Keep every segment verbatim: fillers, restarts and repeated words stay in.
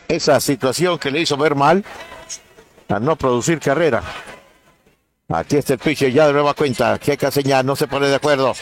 esa situación que le hizo ver mal a no producir carrera. Aquí está el pitcher ya de nueva cuenta. Checa señal, no se pone de acuerdo.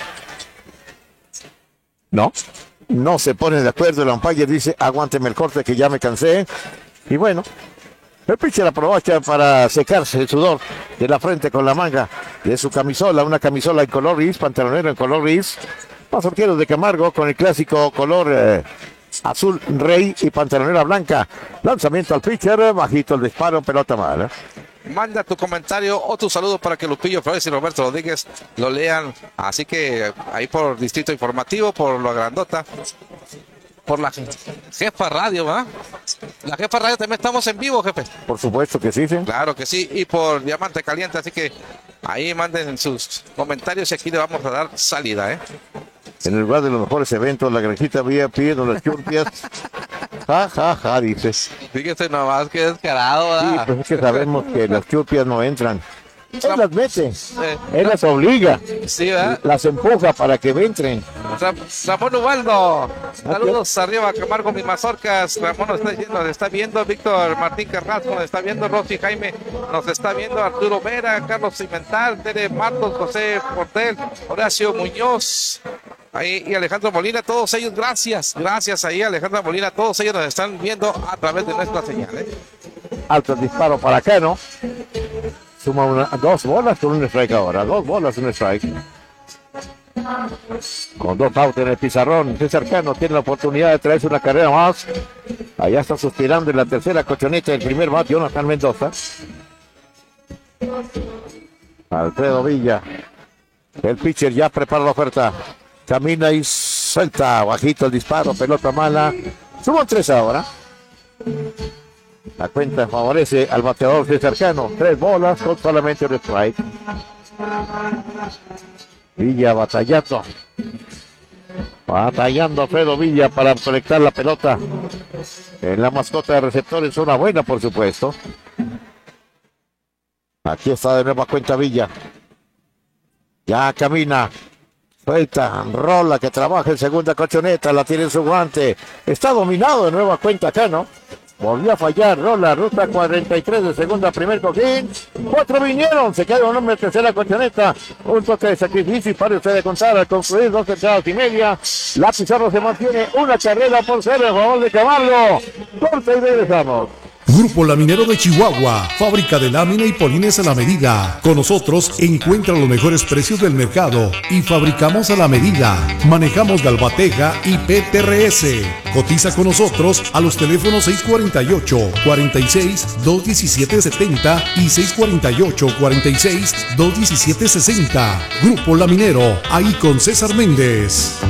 No, no se pone de acuerdo. El umpire dice, aguánteme el corte que ya me cansé. Y bueno, el pitcher aprovecha para secarse el sudor de la frente con la manga de su camisola. Una camisola en color gris, pantalonero en color gris. Los arqueros de Camargo con el clásico color eh, azul rey y pantalonera blanca. Lanzamiento al pitcher, bajito el disparo, pelota mala. Manda tu comentario o tu saludo para que Lupillo Flores y Roberto Rodríguez lo lean. Así que ahí por Distrito Informativo, por lo grandota, por la Jefa Radio, ¿verdad? La Jefa Radio también estamos en vivo, jefe. Por supuesto que sí, sí. Claro que sí, y por Diamante Caliente, así que ahí manden sus comentarios y aquí le vamos a dar salida, ¿eh? En el lugar de los mejores eventos, la granjita V I P, donde las churpias. Ja, ja, ja, dices. Fíjese nomás que descarado, ¿verdad? Sí, pues es que sabemos que las churpias no entran. Él las mete, Eh, él las obliga, Sí, ¿verdad? las empuja para que entren. Ra- Ramón Ubaldo, saludos arriba, Camargo, mis mazorcas. Ramón nos está, yendo, nos está viendo, Víctor Martín Carrasco nos está viendo, Rosy Jaime nos está viendo, Arturo Vera, Carlos Cimental, Tere Martos, José Portel, Horacio Muñoz, ahí, y Alejandro Molina, todos ellos, gracias, gracias ahí, Alejandro Molina, todos ellos nos están viendo a través de nuestra señal, ¿eh? Alto el disparo para acá, ¿no? Suma una, dos bolas con un strike ahora, dos bolas, un strike. Con dos outs en el pizarrón, César Cano tiene la oportunidad de traerse una carrera más. Allá está suspirando en la tercera colchoneta del primer bat, Jonathan Mendoza. Alfredo Villa, el pitcher ya prepara la oferta. Camina y suelta, bajito el disparo, pelota mala. Suman tres ahora. La cuenta favorece al bateador César Cano. Tres bolas con solamente un strike. Villa batallando. Batallando Alfredo Villa para conectar la pelota. En la mascota de receptores, una buena, por supuesto. Aquí está de nueva cuenta Villa. Ya camina. Suelta, rola que trabaja en segunda colchoneta. La tiene en su guante. Está dominado de nueva cuenta Cano. Volvió a fallar, rola, ruta cuarenta y tres de segunda, primer cojín. Cuatro vinieron, se queda un hombre en tercera colchoneta. Un toque de sacrificio y para usted de contar al concluir dos entradas y media. La Pizarro se mantiene una carrera por cero a favor de Camargo. Corta y regresamos. Grupo Laminero de Chihuahua, fábrica de lámina y polines a la medida. Con nosotros encuentra los mejores precios del mercado y fabricamos a la medida. Manejamos Galvateja y P T R S. Cotiza con nosotros a los teléfonos seis cuarenta y ocho, cuarenta y seis, dos diecisiete setenta y seis cuarenta y ocho, cuarenta y seis, dos diecisiete sesenta. Grupo Laminero, ahí con César Méndez.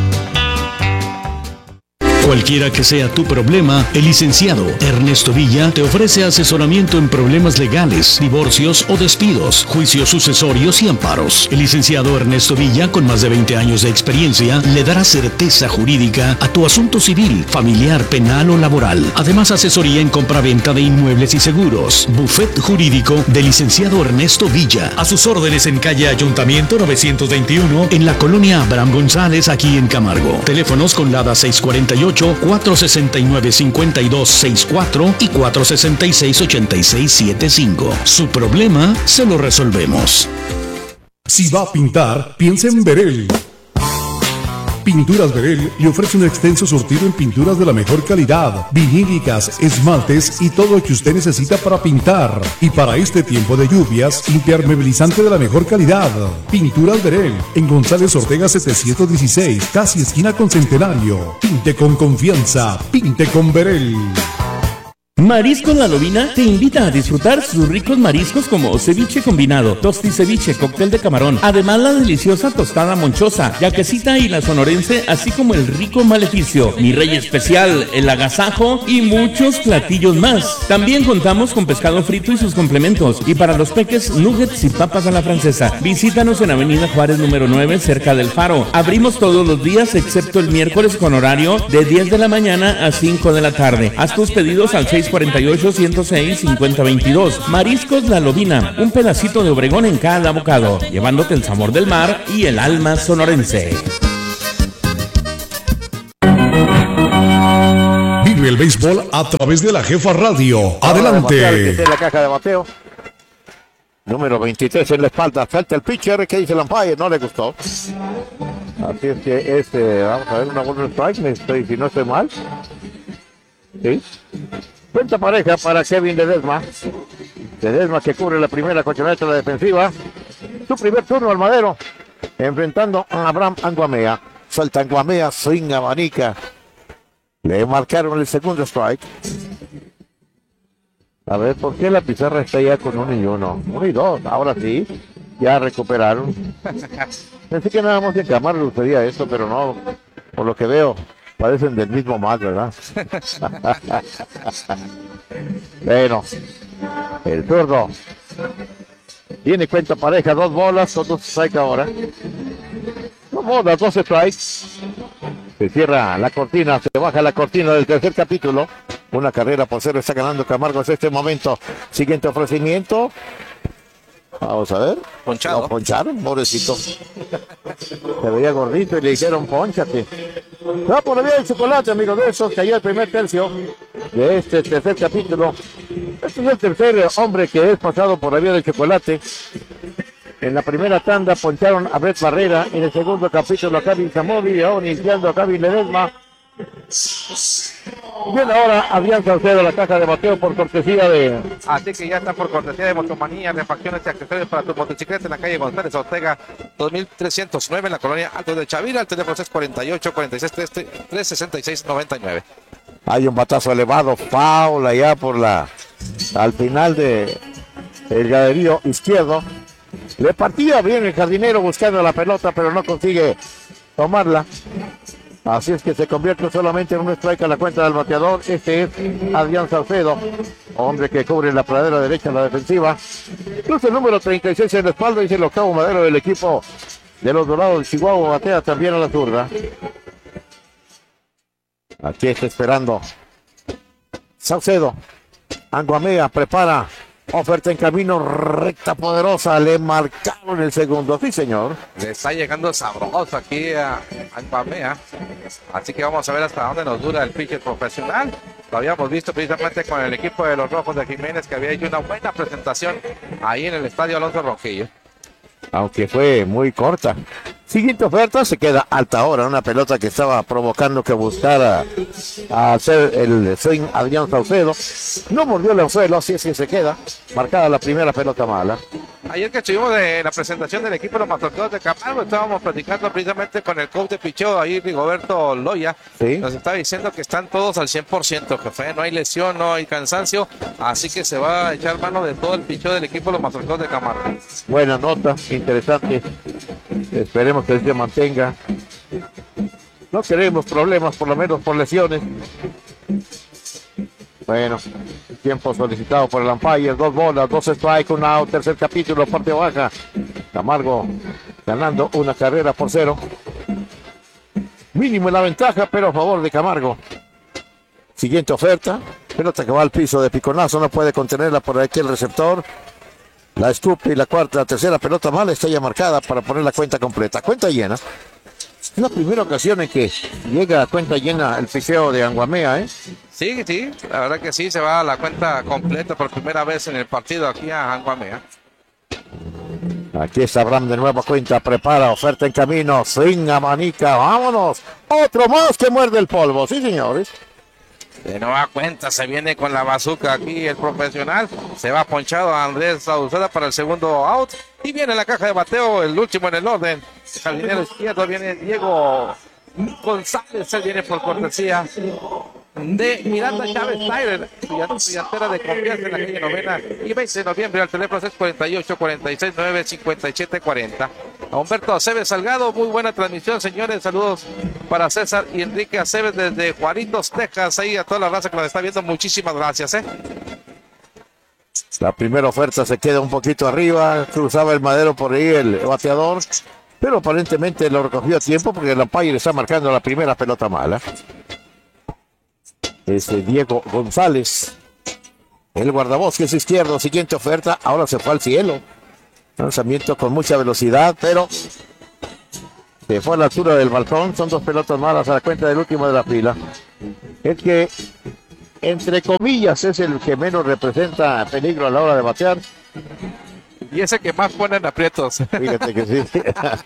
Cualquiera que sea tu problema, el licenciado Ernesto Villa te ofrece asesoramiento en problemas legales, divorcios o despidos, juicios sucesorios y amparos. El licenciado Ernesto Villa, con más de veinte años de experiencia, le dará certeza jurídica a tu asunto civil, familiar, penal o laboral. Además, asesoría en compraventa de inmuebles y seguros. Buffet jurídico del licenciado Ernesto Villa. A sus órdenes en calle Ayuntamiento novecientos veintiuno, en la colonia Abraham González, aquí en Camargo. Teléfonos con Lada seis cuarenta y ocho, cuatro sesenta y nueve, cincuenta y dos sesenta y cuatro y cuatro sesenta y seis, ochenta y seis setenta y cinco. Su problema se lo resolvemos. Si va a pintar, piensa en Berel. Pinturas Berel le ofrece un extenso surtido en pinturas de la mejor calidad, vinílicas, esmaltes y todo lo que usted necesita para pintar. Y para este tiempo de lluvias, impermeabilizante de la mejor calidad. Pinturas Berel, en González Ortega setecientos dieciséis, casi esquina con Centenario. Pinte con confianza, pinte con Berel. Mariscos La Lobina te invita a disfrutar sus ricos mariscos como ceviche combinado, tosti ceviche, cóctel de camarón, además la deliciosa tostada monchosa, yaquecita y la sonorense, así como el rico maleficio, mi rey especial, el agasajo y muchos platillos más. También contamos con pescado frito y sus complementos, y para los peques, nuggets y papas a la francesa. Visítanos en Avenida Juárez número nueve, cerca del Faro. Abrimos todos los días excepto el miércoles con horario de diez de la mañana a cinco de la tarde. Haz tus pedidos al seis cuarenta y ocho, ciento seis, cincuenta veintidós. Mariscos La Lobina, un pedacito de Obregón en cada bocado, llevándote el sabor del mar y el alma sonorense. Vive Vive el béisbol a través de la Jefa Radio. Ahora Adelante. de batear, que esté en la caja de bateo. Número veintitrés en la espalda. Falta el pitcher. ¿Qué dice el umpire? No le gustó. Así es que este, vamos a ver, una buena strike. Me estoy, si no estoy mal. Sí. Cuenta pareja para Kevin Ledesma. Ledesma que cubre la primera colchoneta de la defensiva. Su primer turno al madero. Enfrentando a Abraham Anguamea. Suelta Anguamea, swing, abanica. Le marcaron el segundo strike. A ver, ¿por qué la pizarra está ya con uno y uno? Uno y dos, ahora sí. Ya recuperaron. Pensé que nada más en cámara gustaría esto, pero no. Por lo que veo, parecen del mismo mal, ¿verdad? Bueno, el zurdo. Tiene cuenta pareja, dos bolas, con dos strikes ahora. Dos bolas, dos strikes. Se cierra la cortina, se baja la cortina del tercer capítulo. Una carrera por cero está ganando Camargo en este momento. Siguiente ofrecimiento. Vamos a ver. Ponchado. Lo poncharon, pobrecito. Se veía gordito y le dijeron, ponchate. Va por la vía del chocolate, amigos de esos. Cayó el primer tercio de este tercer capítulo. Este es el tercer hombre que es pasado por la vía del chocolate. En la primera tanda poncharon a Brett Barrera. En el segundo capítulo a Kevin Zamovi. Y ahora iniciando a Kevin Ledesma. Bien, ahora Adrián Saucedo, la caja de bateo por cortesía de... Así que ya está por cortesía de Motomanía, refacciones y accesorios para tu motocicleta en la calle González Ortega, dos mil trescientos nueve, en la colonia Alto de Chavira. El teléfono es cuarenta y ocho, cuarenta y seis, trescientos sesenta y seis, noventa y nueve. Hay un batazo elevado, foul allá por la... al final de el graderío izquierdo. Le partía bien el jardinero buscando la pelota, pero no consigue tomarla. Así es que se convierte solamente en un strike a la cuenta del bateador. Este es Adrián Saucedo, hombre que cubre la pradera derecha en la defensiva. Incluso el número treinta y seis en la espalda, dice el octavo madero del equipo de los Dorados de Chihuahua. Batea también a la zurda. Aquí está esperando Saucedo. Anguamea prepara. Oferta en camino, recta poderosa, le marcaron el segundo, sí señor. Le está llegando sabroso aquí a Anguamea, así que vamos a ver hasta dónde nos dura el pitcher profesional. Lo habíamos visto precisamente con el equipo de los Rojos de Jiménez, que había hecho una buena presentación ahí en el estadio Alonso Ronquillo. Aunque fue muy corta. Siguiente oferta, se queda alta ahora, una pelota que estaba provocando que buscara a hacer el swing Adrián Saucedo. No mordió el anzuelo, así es que se queda marcada la primera pelota mala. Ayer que estuvimos de la presentación del equipo de los Mazorqueros de Camargo, estábamos platicando precisamente con el coach de picheo ahí, Rigoberto Loya. ¿Sí? Nos estaba diciendo que están todos al cien por ciento, jefe. No hay lesión, no hay cansancio, así que se va a echar mano de todo el picheo del equipo de los Mazorqueros de Camargo. Buena nota, interesante. Esperemos que se mantenga. No queremos problemas, por lo menos por lesiones. Bueno, tiempo solicitado por el umpire, dos bolas, dos strikes, un out, tercer capítulo, parte baja. Camargo ganando una carrera por cero. Mínimo en la ventaja, pero a favor de Camargo. Siguiente oferta, pelota que va al piso de piconazo, no puede contenerla por aquí el receptor. La escupe y la cuarta, la tercera pelota mala está ya marcada para poner la cuenta completa. Cuenta llena. Es la primera ocasión en que llega a cuenta llena el picheo de Anguamea, ¿eh? Sí, sí, la verdad que sí, se va a la cuenta completa por primera vez en el partido aquí a Anguamea. Aquí está Abraham de nuevo cuenta, prepara, oferta en camino, swing, manica, vámonos. Otro más que muerde el polvo, sí señores. De nueva cuenta se viene con la bazuca aquí el profesional. Se va ponchado a Andrés Sauceda para el segundo out. Y viene la caja de bateo, el último en el orden. El jardinero izquierdo viene Diego González. Él viene por cortesía de Miranda Chávez Tyler, estudiantera de confianza en la calle Novena y veinte de noviembre. Al teléfono es cuarenta y ocho, cuarenta y seis, nueve, cincuenta y siete, cuarenta. A Humberto Aceves Salgado, muy buena transmisión, señores. Saludos para César y Enrique Aceves desde Juaritos, Texas. Ahí a toda la raza que nos está viendo, muchísimas gracias, ¿eh? La primera oferta se queda un poquito arriba, cruzaba el madero por ahí el bateador, pero aparentemente lo recogió a tiempo porque el umpire está marcando la primera pelota mala. Es Diego González, el guardabosques izquierdo. Siguiente oferta, ahora se fue al cielo. Lanzamiento con mucha velocidad, pero Se fue a la altura del balcón. Son dos pelotas malas a la cuenta del último de la fila. Es que, entre comillas, es el que menos representa peligro a la hora de batear. Y ese que más ponen aprietos. Fíjate que sí.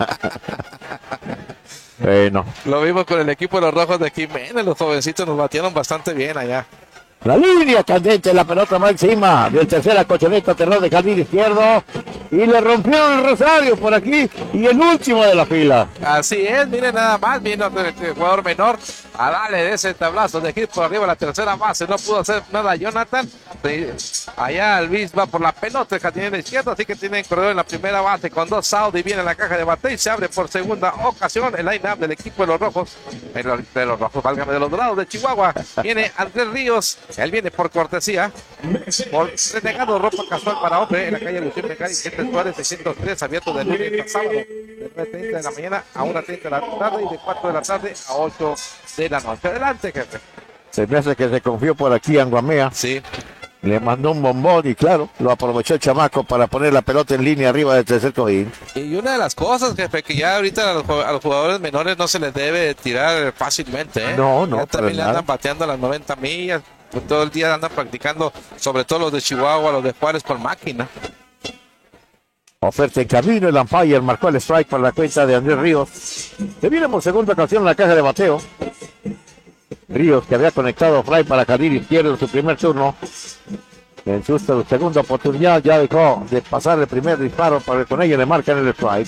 Bueno. Lo vimos con el equipo de los Rojos de Jiménez. Los jovencitos nos batieron bastante bien allá. La línea candente, la pelota más encima del tercera colchoneta, terreno de jardín izquierdo. Y le rompieron el rosario por aquí. Y el último de la fila. Así es, miren nada más. Vino el jugador menor a darle de ese tablazo de hit por arriba a la tercera base. No pudo hacer nada Jonathan. Allá Luis va por la pelota, el jardinero izquierdo. Así que tienen corredor en la primera base con dos Saudi. Viene la caja de bateo y se abre por segunda ocasión el line-up del equipo de los Rojos. De los, de los Rojos, válgame, de los Dorados de Chihuahua. Viene Andrés Ríos. Él viene por cortesía. Por renegado ropa casual para hombre en la calle Luciano Mecari, Vicente Suárez seiscientos tres, abierto de lunes a sábado, de nueve treinta de la mañana a una treinta de la tarde y de cuatro de la tarde a ocho de la noche. Adelante, jefe. Se me hace que se confió por aquí Anguamea. Sí. Le mandó un bombón y claro, lo aprovechó el chamaco para poner la pelota en línea arriba del tercer cojín. Y una de las cosas, jefe, que ya ahorita a los, a los jugadores menores no se les debe tirar fácilmente, ¿eh? No, no, ya también le nada. andan bateando a las noventa millas. Todo el día andan practicando, sobre todo los de Chihuahua, los de Juárez con máquina. Oferta en camino, el umpire marcó el strike para la cuenta de Andrés Ríos. Se viene por segunda ocasión en la caja de bateo. Ríos, que había conectado fly para jardín izquierdo en su primer turno. En su segunda oportunidad ya dejó de pasar el primer disparo para que con ella le marcan el strike.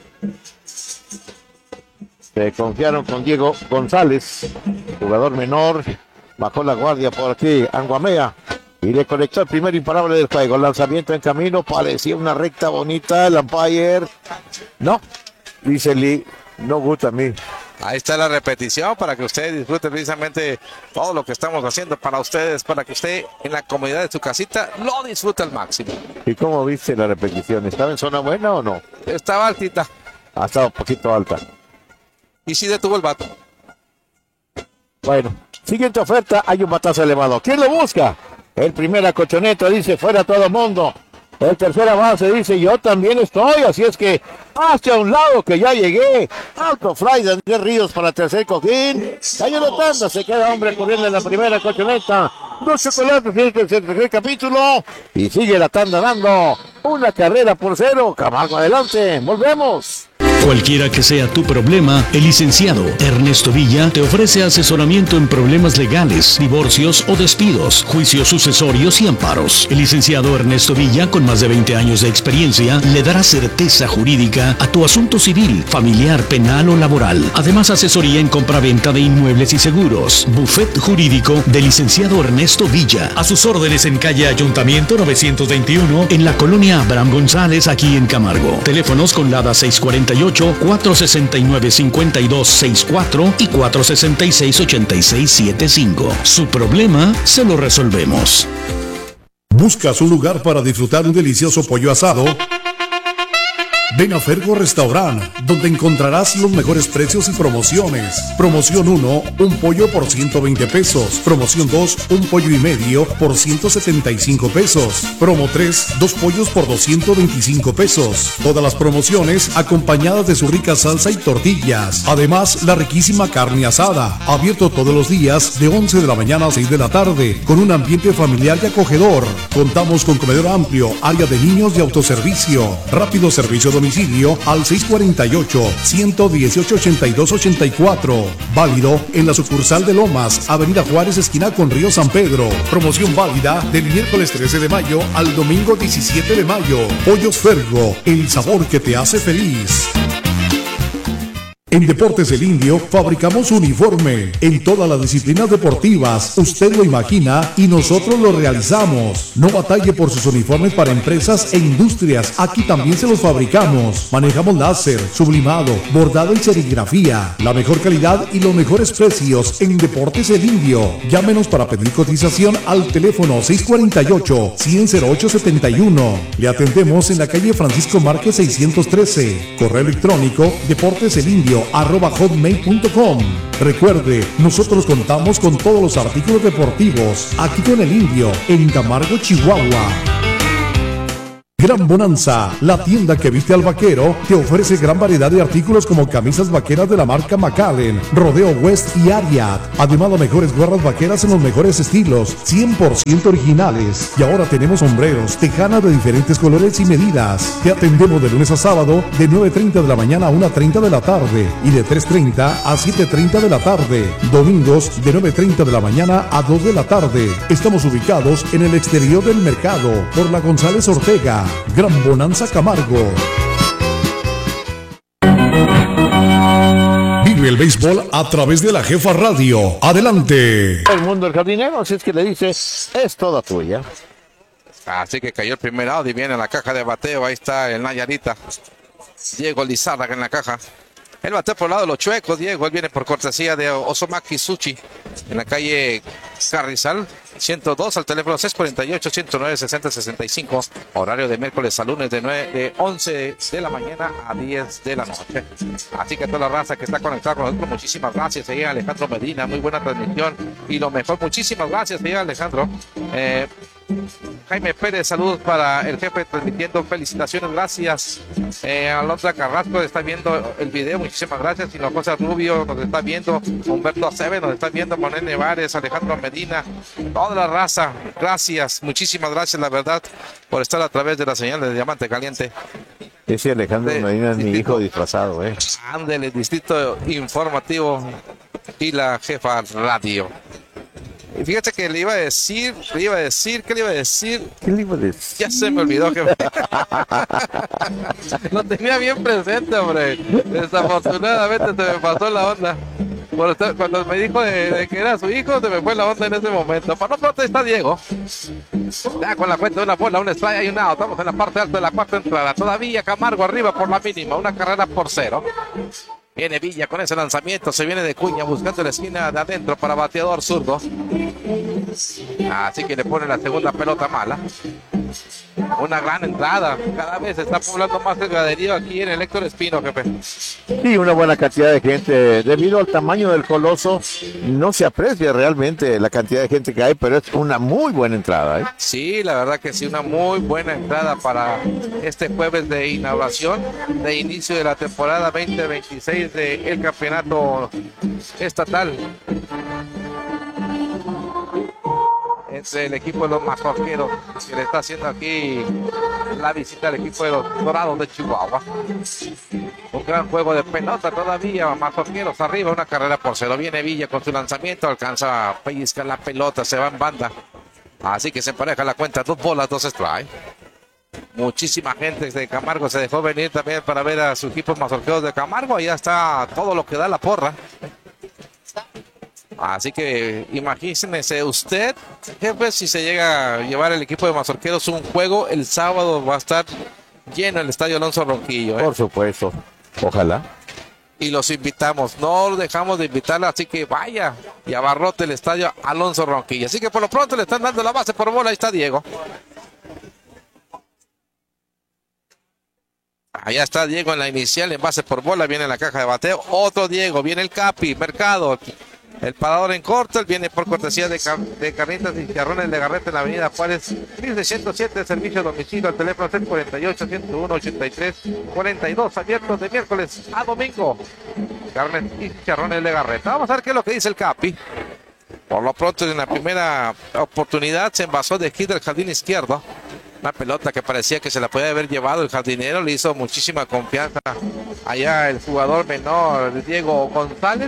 Se confiaron con Diego González, jugador menor. Bajó la guardia por aquí Anguamea y le conectó el primer imparable del juego. Lanzamiento en camino, parecía una recta bonita. El umpire, no, dice Lee, no gusta a mí. Ahí está la repetición para que usted disfrute precisamente todo lo que estamos haciendo para ustedes, para que usted en la comodidad de su casita lo disfrute al máximo. ¿Y cómo viste la repetición? ¿Estaba en zona buena o no? Estaba altita. Ha estado un poquito alta. Y sí detuvo el vato. Bueno, siguiente oferta, hay un batazo elevado. ¿Quién lo busca? El primer acolchoneta dice fuera todo mundo. El tercera base dice yo también estoy, así es que hacia un lado que ya llegué. Alto fly de Andrés Ríos para el tercer cojín. Cayó la tanda, se queda hombre corriendo en la primera colchoneta. Dos chocolates en el tercer capítulo. Y sigue la tanda dando una carrera por cero. Camargo adelante, volvemos. Cualquiera que sea tu problema, el licenciado Ernesto Villa te ofrece asesoramiento en problemas legales, divorcios o despidos, juicios sucesorios y amparos. El licenciado Ernesto Villa, con más de veinte años de experiencia, le dará certeza jurídica a tu asunto civil, familiar, penal o laboral. Además, asesoría en compra-venta de inmuebles y seguros. Buffet jurídico del licenciado Ernesto Villa. A sus órdenes en calle Ayuntamiento novecientos veintiuno, en la colonia Abraham González, aquí en Camargo. Teléfonos con LADA seis cuarenta y ocho, cuatro sesenta y nueve, cincuenta y dos sesenta y cuatro y cuatro sesenta y seis, ochenta y seis setenta y cinco. Su problema se lo resolvemos. ¿Buscas un lugar para disfrutar un delicioso pollo asado? Ven a Fergo Restaurant, donde encontrarás los mejores precios y promociones. Promoción uno, un pollo por ciento veinte pesos. Promoción dos, un pollo y medio por ciento setenta y cinco pesos. Promo tres, dos pollos por doscientos veinticinco pesos. Todas las promociones acompañadas de su rica salsa y tortillas. Además, la riquísima carne asada. Abierto todos los días de once de la mañana a seis de la tarde, con un ambiente familiar y acogedor. Contamos con comedor amplio, área de niños y autoservicio. Rápido servicio domicilio al seis cuarenta y ocho, ciento dieciocho, ochenta y dos ochenta y cuatro. Válido en la sucursal de Lomas, Avenida Juárez, esquina con Río San Pedro. Promoción válida del miércoles trece de mayo al domingo diecisiete de mayo. Pollos Fergo, el sabor que te hace feliz. En Deportes El Indio fabricamos uniforme en todas las disciplinas deportivas. Usted lo imagina y nosotros lo realizamos. No batalle por sus uniformes para empresas e industrias. Aquí también se los fabricamos. Manejamos láser, sublimado, bordado y serigrafía. La mejor calidad y los mejores precios en Deportes El Indio. Llámenos para pedir cotización al teléfono seis cuarenta y ocho, cien, cero ocho setenta y uno. Le atendemos en la calle Francisco Márquez seiscientos trece. Correo electrónico deporteselindio arroba hotmail punto com. Recuerde, nosotros contamos con todos los artículos deportivos aquí con El Indio en Camargo, Chihuahua. Gran Bonanza, la tienda que viste al vaquero, te ofrece gran variedad de artículos como camisas vaqueras de la marca McAllen, Rodeo West y Ariat. Además, las mejores gorras vaqueras en los mejores estilos, cien por ciento originales. Y ahora tenemos sombreros, tejanas de diferentes colores y medidas. Te atendemos de lunes a sábado de nueve treinta de la mañana a una treinta de la tarde y de tres treinta a siete treinta de la tarde. Domingos de nueve treinta de la mañana a dos de la tarde. Estamos ubicados en el exterior del mercado por la González Ortega. Gran Bonanza Camargo. Vive el béisbol a través de la Jefa Radio. Adelante. El mundo del jardinero, así es que le dice, es toda tuya. Así que cayó el primer out y viene la caja de bateo. Ahí está el Nayarita. Diego Lizárraga en la caja. Él batea por el lado de los chuecos, Diego. Él viene por cortesía de Osomaki Sushi en la calle Carrizal ciento dos, al teléfono seis cuatro ocho, ciento nueve, sesenta, sesenta y cinco. Horario de miércoles a lunes de, nueve, de once de la mañana a diez de la noche. Así que toda la raza que está conectada con nosotros, muchísimas gracias. Señor Alejandro Medina, muy buena transmisión. Y lo mejor, muchísimas gracias, señor Alejandro. Eh, Jaime Pérez, saludos para el jefe transmitiendo, felicitaciones, gracias. eh, Alondra Carrasco está viendo el video, muchísimas gracias. Hinojosa Rubio nos está viendo, Humberto Aceves nos está viendo, Manuel Nevares, Alejandro Medina, toda la raza, gracias, muchísimas gracias, la verdad, por estar a través de la señal de Diamante Caliente. Ese Alejandro De- Medina es mi distrito- hijo disfrazado, eh. Ándele, Distrito Informativo y la Jefa Radio. Y fíjate que le iba a decir, le iba a decir, ¿qué le iba a decir? ¿Qué le iba a decir? Ya se me olvidó que lo tenía bien presente, hombre. Desafortunadamente se me pasó la onda. Por estar- cuando me dijo de, de que era su hijo, se me fue la onda en ese momento. Para no pronto está Diego. Ya con la cuenta de una bola, un strike y un out. Estamos en la parte alta de la cuarta entrada. Todavía Camargo arriba por la mínima. Una carrera por cero. Viene Villa con ese lanzamiento. Se viene de Cuña buscando la esquina de adentro para bateador zurdo. Así que le pone la segunda pelota mala. Una gran entrada. Cada vez se está poblando más el graderío aquí en el Héctor Espino, jefe. Sí, una buena cantidad de gente. Debido al tamaño del coloso, no se aprecia realmente la cantidad de gente que hay, pero es una muy buena entrada, ¿eh? Sí, la verdad que sí, una muy buena entrada para este jueves de inauguración, de inicio de la temporada veinte veintiséis del campeonato estatal. Entre el equipo de los mazorqueros, que le está haciendo aquí la visita al equipo de los Dorados de Chihuahua. Un gran juego de pelota todavía, mazorqueros arriba, una carrera por cero. Viene Villa con su lanzamiento, alcanza a pellizcar la pelota, se va en banda. Así que se empareja la cuenta, dos bolas, dos strikes. Muchísima gente de Camargo se dejó venir también para ver a sus equipos mazorqueros de Camargo. Allá está todo lo que da la porra. Así que imagínese usted, jefe, si se llega a llevar el equipo de mazorqueros un juego, el sábado va a estar lleno el estadio Alonso Ronquillo, ¿eh? Por supuesto. Ojalá. Y los invitamos, no dejamos de invitarla, así que vaya y abarrote el estadio Alonso Ronquillo. Así que por lo pronto le están dando la base por bola, ahí está Diego. Allá está Diego en la inicial, en base por bola, viene la caja de bateo, otro Diego, viene el Capi, Mercado, el parador en corto, él viene por cortesía de, car de carnitas y charrones de Garreta en la avenida Juárez, mil seiscientos siete, servicio a domicilio, al teléfono seis cuatro ocho, ciento uno, ochenta y tres cuarenta y dos, abiertos de miércoles a domingo, carnes y charrones de Garreta. Vamos a ver qué es lo que dice el Capi. Por lo pronto, en la primera oportunidad se envasó de aquí del jardín izquierdo. Una pelota que parecía que se la podía haber llevado el jardinero, le hizo muchísima confianza allá el jugador menor Diego González.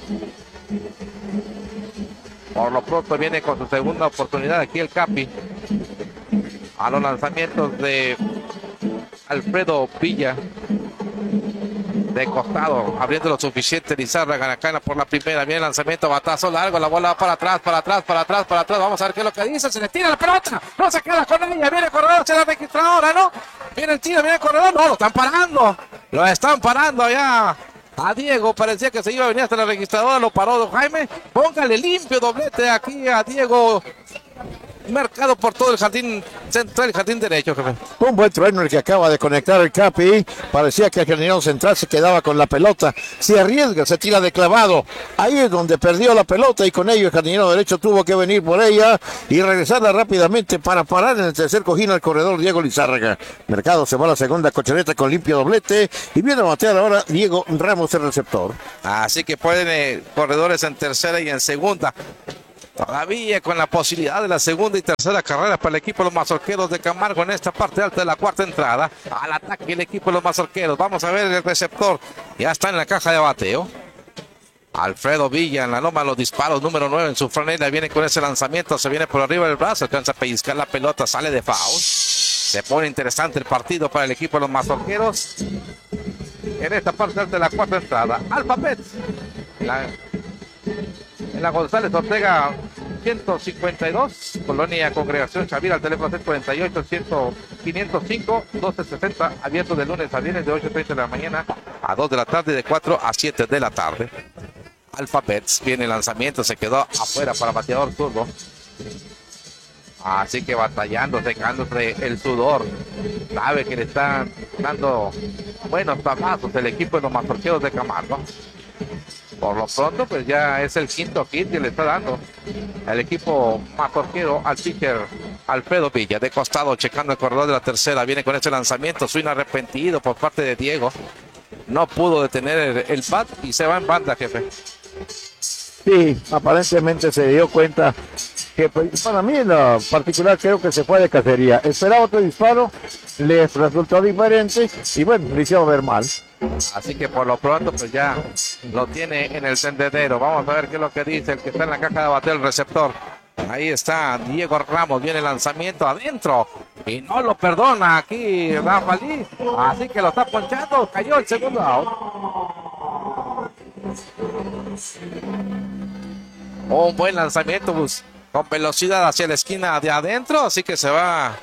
Por lo pronto viene con su segunda oportunidad aquí el Capi. A los lanzamientos de Alfredo Villa. De costado, abriendo lo suficiente Lizárraga acá por la primera, viene el lanzamiento, batazo largo, la bola va para atrás, para atrás, para atrás, para atrás, vamos a ver qué es lo que dice, se le tira la pelota, no se queda con ella, viene el corredor, se la registradora, ¿no? Viene el tiro, viene el corredor, no, lo están parando, lo están parando allá a Diego, parecía que se iba a venir hasta la registradora, lo paró don Jaime, póngale limpio doblete aquí a Diego Mercado por todo el jardín central y jardín derecho, jefe. Un buen trueno el que acaba de conectar el Capi. Parecía que el jardinero central se quedaba con la pelota. Se arriesga, se tira de clavado. Ahí es donde perdió la pelota y con ello el jardinero derecho tuvo que venir por ella y regresarla rápidamente para parar en el tercer cojín al corredor Diego Lizárraga. Mercado se va a la segunda colchoneta con limpio doblete y viene a batear ahora Diego Ramos, el receptor. Así que pueden eh, corredores en tercera y en segunda. Todavía con la posibilidad de la segunda y tercera carrera para el equipo de los Mazorqueros de Camargo en esta parte alta de la cuarta entrada. Al ataque el equipo de los Mazorqueros. Vamos a ver el receptor. Ya está en la caja de bateo. Alfredo Villa en la loma de los disparos, número nueve en su franela. Viene con ese lanzamiento, se viene por arriba del brazo. Alcanza a pellizcar la pelota, sale de foul. Se pone interesante el partido para el equipo de los Mazorqueros. En esta parte alta de la cuarta entrada. Alphabet. La... En la González Ortega ciento cincuenta y dos, Colonia Congregación Xavier, al teléfono seis cuatro ocho, cien, quinientos cinco, doce sesenta, abierto de lunes a viernes de ocho treinta de la mañana a dos de la tarde y de cuatro a siete de la tarde. Alphabets, viene el lanzamiento, se quedó afuera para bateador zurdo. Así que batallando, secándose el sudor. Sabe que le están dando buenos tabazos el equipo de los Mazorqueros de Camargo. Por lo pronto, pues ya es el quinto hit que le está dando el equipo mazorquero al pitcher Alfredo Villa. De costado, checando el corredor de la tercera. Viene con este lanzamiento, swing arrepentido por parte de Diego. No pudo detener el, el bat y se va en banda, jefe. Sí, aparentemente se dio cuenta que para mí en lo particular creo que se fue de cacería. Esperaba otro disparo, le resultó diferente y bueno, le hicieron ver mal. Así que por lo pronto pues ya lo tiene en el tendedero. Vamos a ver qué es lo que dice el que está en la caja de bateo, el receptor. Ahí está Diego Ramos, viene el lanzamiento adentro y no lo perdona aquí Rafa Lee. Así que lo está ponchando, cayó el segundo out. Un buen lanzamiento pues, con velocidad hacia la esquina de adentro, así que se va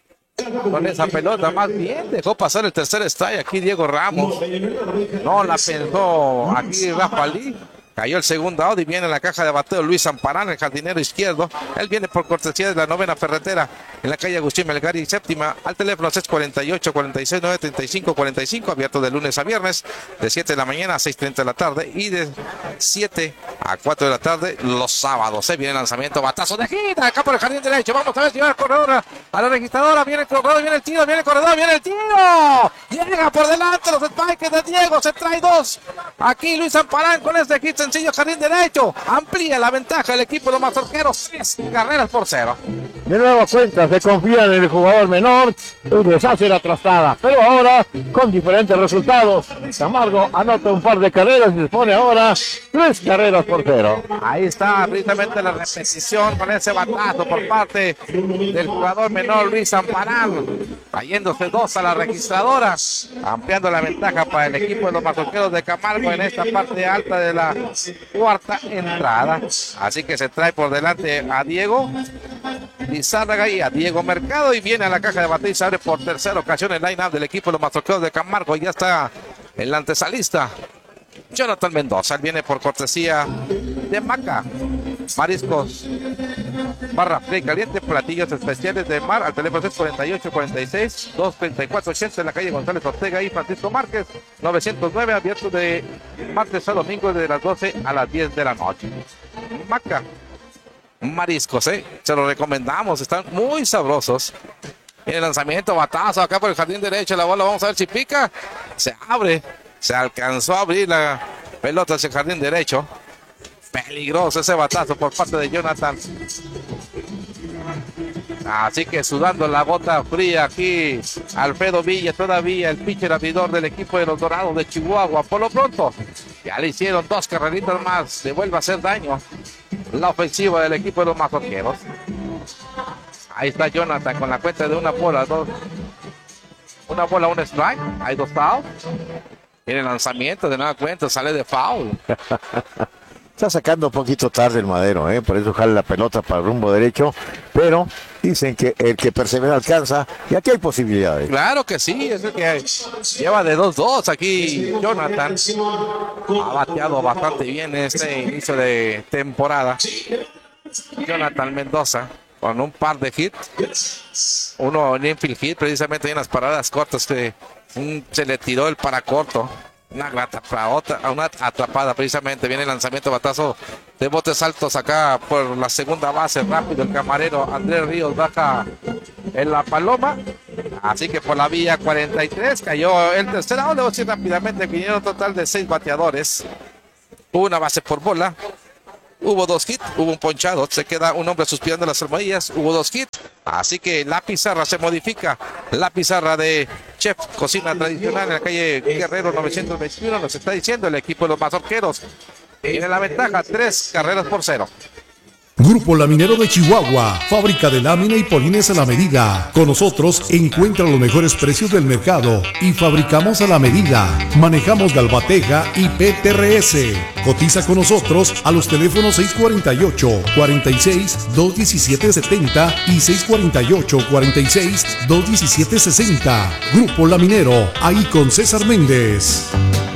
con esa pelota. Más bien dejó pasar el tercer strike aquí Diego Ramos. No la pensó aquí Rafa Lee. Cayó el segundo out y viene en la caja de bateo Luis Amparán, el jardinero izquierdo. Él viene por cortesía de la novena ferretera en la calle Agustín Melgar y séptima, al teléfono seis cuatro ocho, cuarenta y seis, nueve treinta y cinco, cuarenta y cinco, abierto de lunes a viernes, de siete de la mañana a seis treinta de la tarde y de siete a cuatro de la tarde los sábados. Se viene el lanzamiento, batazo de gira acá por el jardín derecho. Vamos a ver si va el corredor a la registradora. Viene el corredor, viene el tiro, viene el corredor, viene el tiro. Llega por delante los spikes de Diego, se trae dos. Aquí Luis Amparán con este hit sencillo, jardín derecho. Amplía la ventaja del equipo de los Mazorqueros, tres carreras por cero. De nueva cuenta se confía en el jugador menor y les hace la trastada, pero ahora con diferentes resultados. Camargo anota un par de carreras y se pone ahora tres carreras por cero. Ahí está precisamente la repetición con ese batazo por parte del jugador menor Luis Amparán, cayéndose dos a la registradora, ampliando la ventaja para el equipo de los Mazorqueros de Camargo en esta parte alta de la cuarta entrada. Así que se trae por delante a Diego Lizárraga y a Diego Mercado y viene a la caja de bateo y se abre por tercera ocasión el line-up del equipo de los Mazorqueros de Camargo. Y ya está el antesalista Jonathan Mendoza. Él viene por cortesía de Maca Mariscos Barra Fría y Caliente, platillos especiales de mar, al teléfono seis cuatro ocho, cuarenta y seis, dos treinta y cuatro ochenta en la calle González Ortega y Francisco Márquez novecientos nueve, abierto de martes a domingo de las doce a las diez de la noche. Maca Mariscos, eh, se los recomendamos, están muy sabrosos. El lanzamiento, batazo acá por el jardín derecho, la bola, vamos a ver si pica, se abre, se alcanzó a abrir la pelota hacia el jardín derecho. Peligroso ese batazo por parte de Jonathan. Así que sudando la gota fría aquí Alfredo Villa, todavía el pitcher abridor del equipo de los Dorados de Chihuahua. Por lo pronto ya le hicieron dos carreritas más, le vuelve a hacer daño la ofensiva del equipo de los Mazorqueros. Ahí está Jonathan con la cuenta de una bola, dos, una bola, un strike, hay dos outs. Tiene lanzamiento de nueva cuenta, sale de foul. Está sacando un poquito tarde el Madero, ¿eh? Por eso jala la pelota para el rumbo derecho, pero dicen que el que persevera alcanza y aquí hay posibilidades. Claro que sí, es el que lleva de dos dos aquí Jonathan. Ha bateado bastante bien este inicio de temporada. Jonathan Mendoza con un par de hits. Uno en infield hit, precisamente en las paradas cortas, que un, se le tiró el para corto. Una atrapada, una atrapada, precisamente viene el lanzamiento batazo de botes altos acá por la segunda base. Rápido el camarero Andrés Ríos baja en la paloma. Así que por la vía cuarenta y tres cayó el tercer out. Luego sí, rápidamente vinieron total de seis bateadores. Hubo una base por bola. Hubo dos hits, hubo un ponchado, se queda un hombre suspirando las almohadillas, hubo dos hits, así que la pizarra se modifica, la pizarra de Chef Cocina Tradicional en la calle Guerrero novecientos veintiuno, nos está diciendo el equipo de los mazorqueros, tiene la ventaja, tres carreras por cero. Grupo Laminero de Chihuahua, fábrica de lámina y polines a la medida. Con nosotros encuentra los mejores precios del mercado y fabricamos a la medida. Manejamos Galvateja y P T R S. Cotiza con nosotros a los teléfonos seis cuarenta y ocho, cuarenta y seis, dos diecisiete setenta y seis cuarenta y ocho, cuarenta y seis, dos diecisiete sesenta. Grupo Laminero, ahí con César Méndez.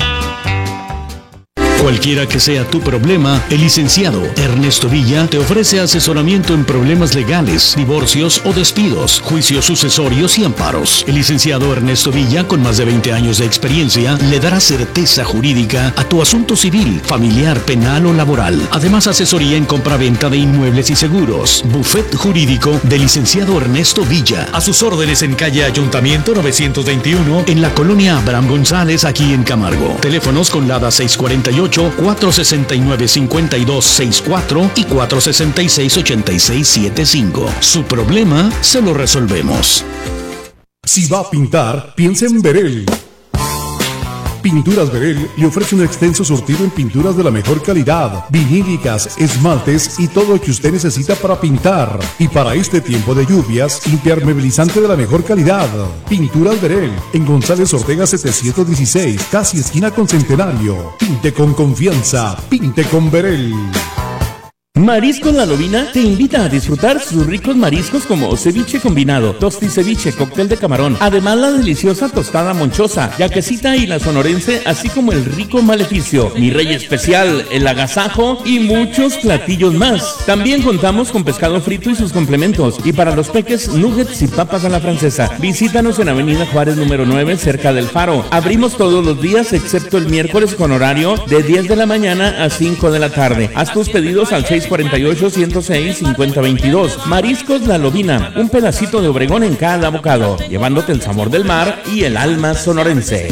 Cualquiera que sea tu problema, el licenciado Ernesto Villa te ofrece asesoramiento en problemas legales, divorcios o despidos, juicios sucesorios y amparos. El licenciado Ernesto Villa, con más de veinte años de experiencia, le dará certeza jurídica a tu asunto civil, familiar, penal o laboral. Además, asesoría en compraventa de inmuebles y seguros. Buffet jurídico del licenciado Ernesto Villa. A sus órdenes en calle Ayuntamiento novecientos veintiuno, en la colonia Abraham González, aquí en Camargo. Teléfonos con Lada seis cuarenta y ocho, cuatro sesenta y nueve, cincuenta y dos sesenta y cuatro y cuatro sesenta y seis, ochenta y seis setenta y cinco. Su problema se lo resolvemos. Si va a pintar, piensa en Berel. Pinturas Berel le ofrece un extenso surtido en pinturas de la mejor calidad, vinílicas, esmaltes y todo lo que usted necesita para pintar. Y para este tiempo de lluvias, impermeabilizante de la mejor calidad. Pinturas Berel, en González Ortega setecientos dieciséis, casi esquina con Centenario. Pinte con confianza, pinte con Berel. Mariscos La Lobina te invita a disfrutar sus ricos mariscos como ceviche combinado, tosti ceviche, cóctel de camarón, además la deliciosa tostada monchosa, yaquecita y la sonorense, así como el rico maleficio, mi rey especial, el agasajo y muchos platillos más. También contamos con pescado frito y sus complementos, y para los peques, nuggets y papas a la francesa. Visítanos en Avenida Juárez número nueve, cerca del Faro. Abrimos todos los días excepto el miércoles con horario de diez de la mañana a cinco de la tarde. Haz tus pedidos al seis cuarenta y ocho, ciento seis, cincuenta veintidós. Mariscos La Lobina, un pedacito de Obregón en cada bocado, llevándote el sabor del mar y el alma sonorense.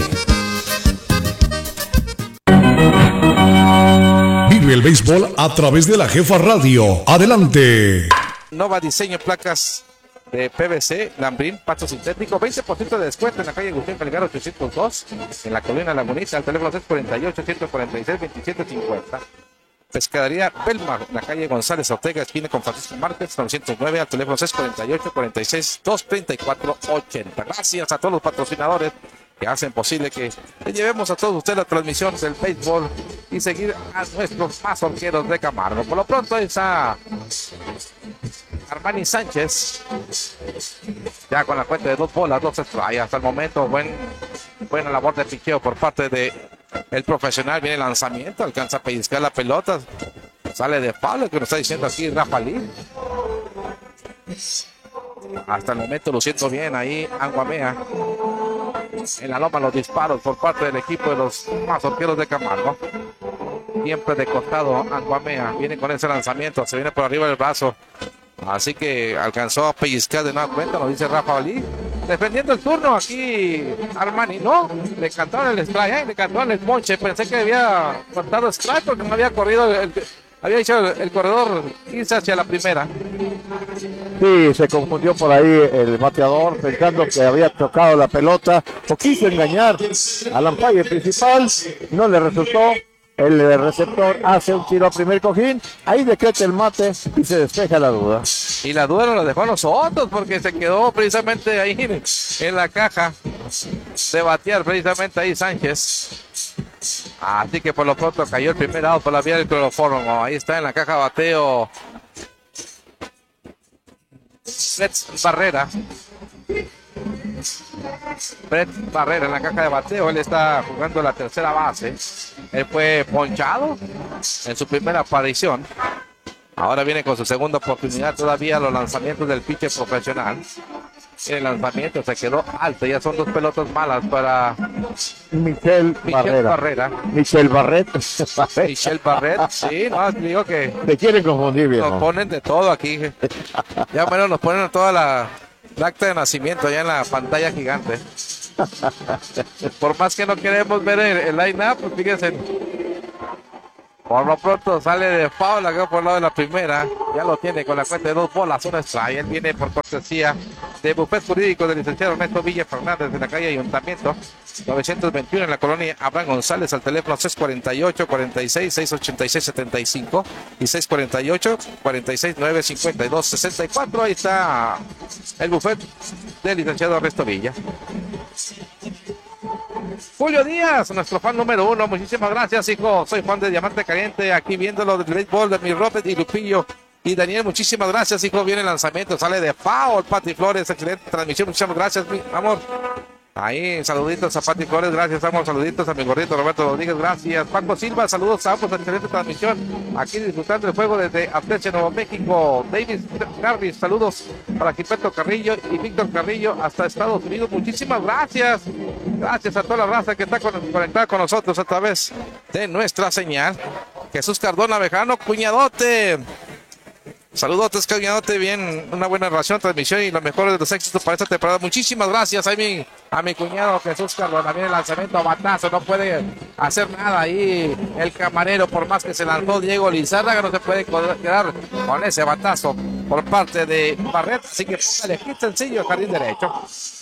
Vive el béisbol a través de la Jefa Radio. Adelante. Nova Diseño Placas de P V C, Lambrín, pasto sintético, veinte por ciento de descuento en la calle Agustín Melgar ochocientos dos, en la colina Lagunita, al teléfono seis cuarenta y ocho, ciento cuarenta y seis, veintisiete cincuenta. Pescadería Belmar, en la calle González Ortega, esquina con Francisco Márquez, novecientos nueve, al teléfono seis cuarenta y ocho, cuarenta y seis, doscientos treinta y cuatro, ochenta. Gracias a todos los patrocinadores que hacen posible que le llevemos a todos ustedes la transmisión del béisbol y seguir a nuestros mazorqueros de Camargo. Por lo pronto es a Armani Sánchez, ya con la cuenta de dos bolas, dos strikes. Hasta el momento, buen, buena labor de picheo por parte de el profesional. Viene el lanzamiento, alcanza a pellizcar la pelota, sale de palo, que nos está diciendo aquí Rafa Lee. Hasta el momento luciendo bien ahí Anguamea. En la loma los disparos por parte del equipo de los mazorqueros de Camargo. Siempre de costado Anguamea. Viene con ese lanzamiento, se viene por arriba del brazo. Así que alcanzó a pellizcar de nueva cuenta, nos dice Rafa Ali. Defendiendo el turno aquí Armani, no, le cantaron el strike, ¿eh? Le cantaron el ponche. Pensé que había cortado strike porque no había corrido, el, había hecho el, el corredor irse hacia la primera. Sí, se confundió por ahí el bateador pensando que había tocado la pelota o quiso engañar al umpire principal, no le resultó. El receptor hace un tiro a primer cojín, ahí decreta el mate y se despeja la duda. Y la duda no la dejó a nosotros porque se quedó precisamente ahí en la caja de batear, precisamente ahí Sánchez. Así que por lo pronto cayó el primer out por la vía del cloroformo. Ahí está en la caja de bateo Brett Barrera. Brett Barrera en la caja de bateo. Él está jugando la tercera base. Él fue ponchado en su primera aparición. Ahora viene con su segunda oportunidad todavía los lanzamientos del pitcher profesional. El lanzamiento se quedó alto, ya son dos pelotas malas para Michel, Michel Barrera. Barrera. Michel Barret. Michel Barret, sí, no, digo que Te quieren confundir, nos viejo. ponen de todo aquí. Ya menos nos ponen toda la, la acta de nacimiento allá en la pantalla gigante. Por más que no queremos ver el, el line-up, pues fíjense. Por lo pronto sale de foul acá por el lado de la primera. Ya lo tiene con la cuenta de dos bolas, una strike. Él viene por cortesía de bufet jurídico del licenciado Ernesto Villa Fernández de la calle Ayuntamiento novecientos veintiuno en la colonia Abraham González, al teléfono seis cuarenta y ocho, cuarenta y seis, seiscientos ochenta y seis, setenta y cinco y seis cuarenta y ocho, cuarenta y seis, novecientos cincuenta y dos, sesenta y cuatro. Ahí está el bufet del licenciado Ernesto Villa. Julio Díaz, nuestro fan número uno. Muchísimas gracias, hijo. Soy Juan de Diamante Caliente, aquí viéndolo del béisbol de mi Robert y Lupillo. Y Daniel, muchísimas gracias, hijo. Viene el lanzamiento, sale de foul. Pati Flores, excelente transmisión. Muchísimas gracias, mi amor. Ahí, saluditos a Pati Flores, gracias, amor. Saluditos a mi gordito Roberto Rodríguez, gracias. Paco Silva, saludos a ambos, excelente transmisión. Aquí disfrutando el juego desde Ateche, Nuevo México. David Garvis, saludos para Gilberto Carrillo y Víctor Carrillo hasta Estados Unidos. Muchísimas gracias. Gracias a toda la raza que está conectada con nosotros a través de nuestra señal. Jesús Cardona Vejano, cuñadote. Saludos, cuñadote, bien, una buena relación, transmisión y los mejores de los éxitos para esta temporada. Muchísimas gracias a mi, a mi cuñado Jesús Cardona. Viene el lanzamiento, batazo, no puede hacer nada ahí el camarero, por más que se lanzó Diego Lizárraga, no se puede quedar con ese batazo por parte de Barret. Así que póngale hit sencillo, jardín derecho.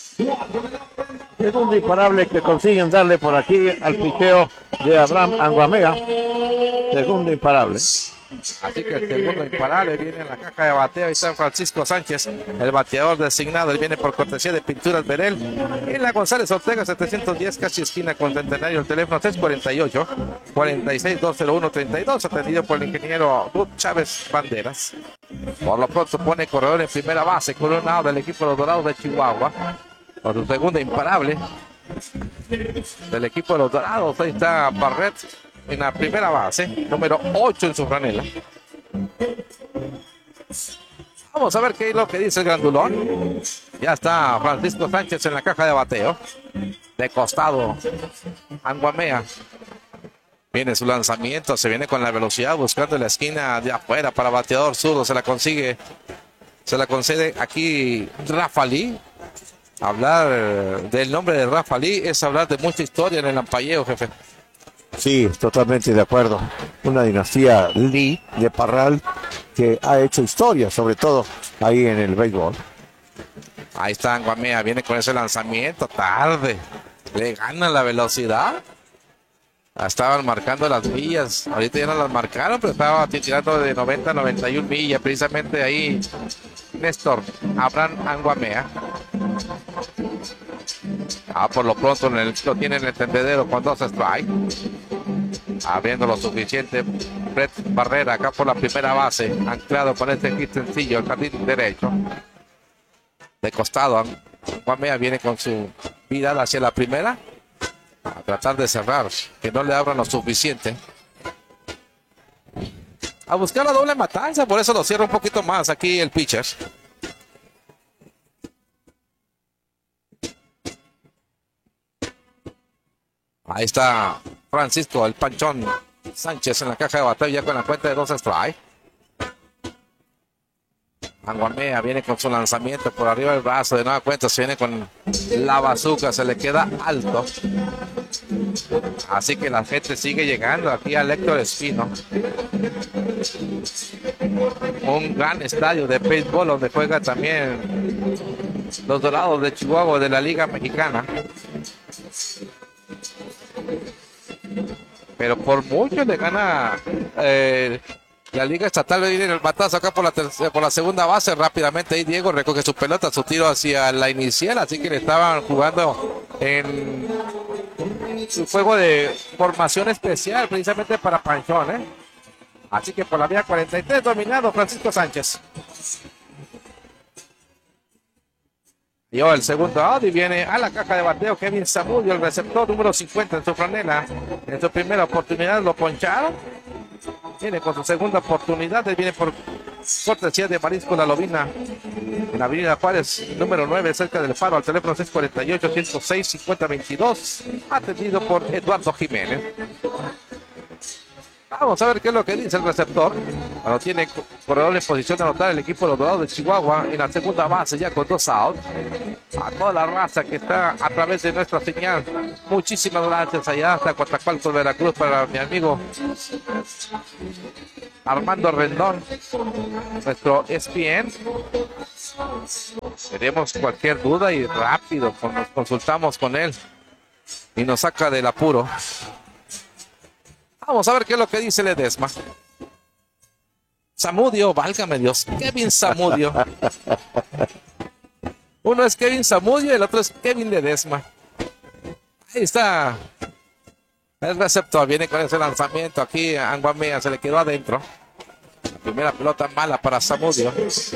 Es un imparable que consiguen darle por aquí al picheo de Abraham Anguamea. Segundo imparable. Así que el segundo imparable viene en la caja de bateo. Ahí está Francisco Sánchez, el bateador designado. Él viene por cortesía de Pinturas Berel. En la González Ortega setecientos diez, casi esquina con Centenario. El teléfono seis cuarenta y ocho, cuarenta y seis, doscientos uno, treinta y dos. Atendido por el ingeniero Ruth Chávez Banderas. Por lo pronto pone corredor en primera base con un out del equipo de los Dorados de Chihuahua. Por su segunda imparable del equipo de los Dorados. Ahí está Barret en la primera base, número ocho en su franela. Vamos a ver qué es lo que dice el grandulón. Ya está Francisco Sánchez en la caja de bateo. De costado, Anguamea. Viene su lanzamiento, se viene con la velocidad buscando la esquina de afuera para bateador zurdo. Se la consigue, se la concede aquí Rafa Lee. Hablar del nombre de Rafa Lee es hablar de mucha historia en el ampalleo, jefe. Sí, totalmente de acuerdo. Una dinastía Lee de Parral que ha hecho historia, sobre todo ahí en el béisbol. Ahí está Anguamea, viene con ese lanzamiento tarde. Le gana la velocidad. Estaban marcando las millas. Ahorita ya no las marcaron, pero estaba tirando de noventa a noventa y una millas. Precisamente ahí Néstor Abraham Anguamea. Ah, por lo pronto en el, lo tiene en el tendedero con dos strikes. Abriendo lo suficiente Brett Barrera acá por la primera base. Anclado con este hit sencillo, el jardín derecho. De costado, Anguamea viene con su mirada hacia la primera. A tratar de cerrar, que no le abran lo suficiente. A buscar la doble matanza, por eso lo cierra un poquito más aquí el pitcher. Ahí está Francisco, el Panchón Sánchez en la caja de batalla ya con la cuenta de dos strikes. Anguamea viene con su lanzamiento por arriba del brazo, de nueva cuenta se viene con la bazuca, se le queda alto. Así que la gente sigue llegando aquí a Héctor Espino. Un gran estadio de béisbol donde juega también los Dorados de Chihuahua de la Liga Mexicana. Pero por mucho le gana eh, la Liga Estatal. Viene el batazo acá por la, tercera, por la segunda base. Rápidamente ahí Diego recoge su pelota, su tiro hacia la inicial. Así que le estaban jugando en su juego de formación especial precisamente para Panchón, ¿eh? Así que por la vía cuarenta y tres dominado Francisco Sánchez. Dio el segundo out y viene a la caja de bateo Kevin Zamudio, el receptor número cincuenta en su franela. En su primera oportunidad lo poncharon. viene con su segunda oportunidad, él viene por cortesía de Marisco La Lobina, en la avenida Juárez, número nueve, cerca del Faro, al teléfono seis cuatro ocho, ciento seis, cincuenta veintidós, atendido por Eduardo Jiménez. Vamos a ver qué es lo que dice el receptor. Cuando tiene corredor en posición de anotar el equipo de los Dorados de Chihuahua en la segunda base, ya con dos outs. A toda la raza que está a través de nuestra señal, muchísimas gracias allá hasta Coatzacoalcos, Veracruz, para mi amigo Armando Rendón, nuestro E S P N. Tenemos cualquier duda y rápido nos consultamos con él y nos saca del apuro. Vamos a ver qué es lo que dice Ledesma. Zamudio, válgame Dios, Kevin Zamudio. Uno es Kevin Zamudio y el otro es Kevin Ledesma. Ahí está el receptor, viene con ese lanzamiento aquí. Anguamea se le quedó adentro. La primera pelota mala para Zamudio.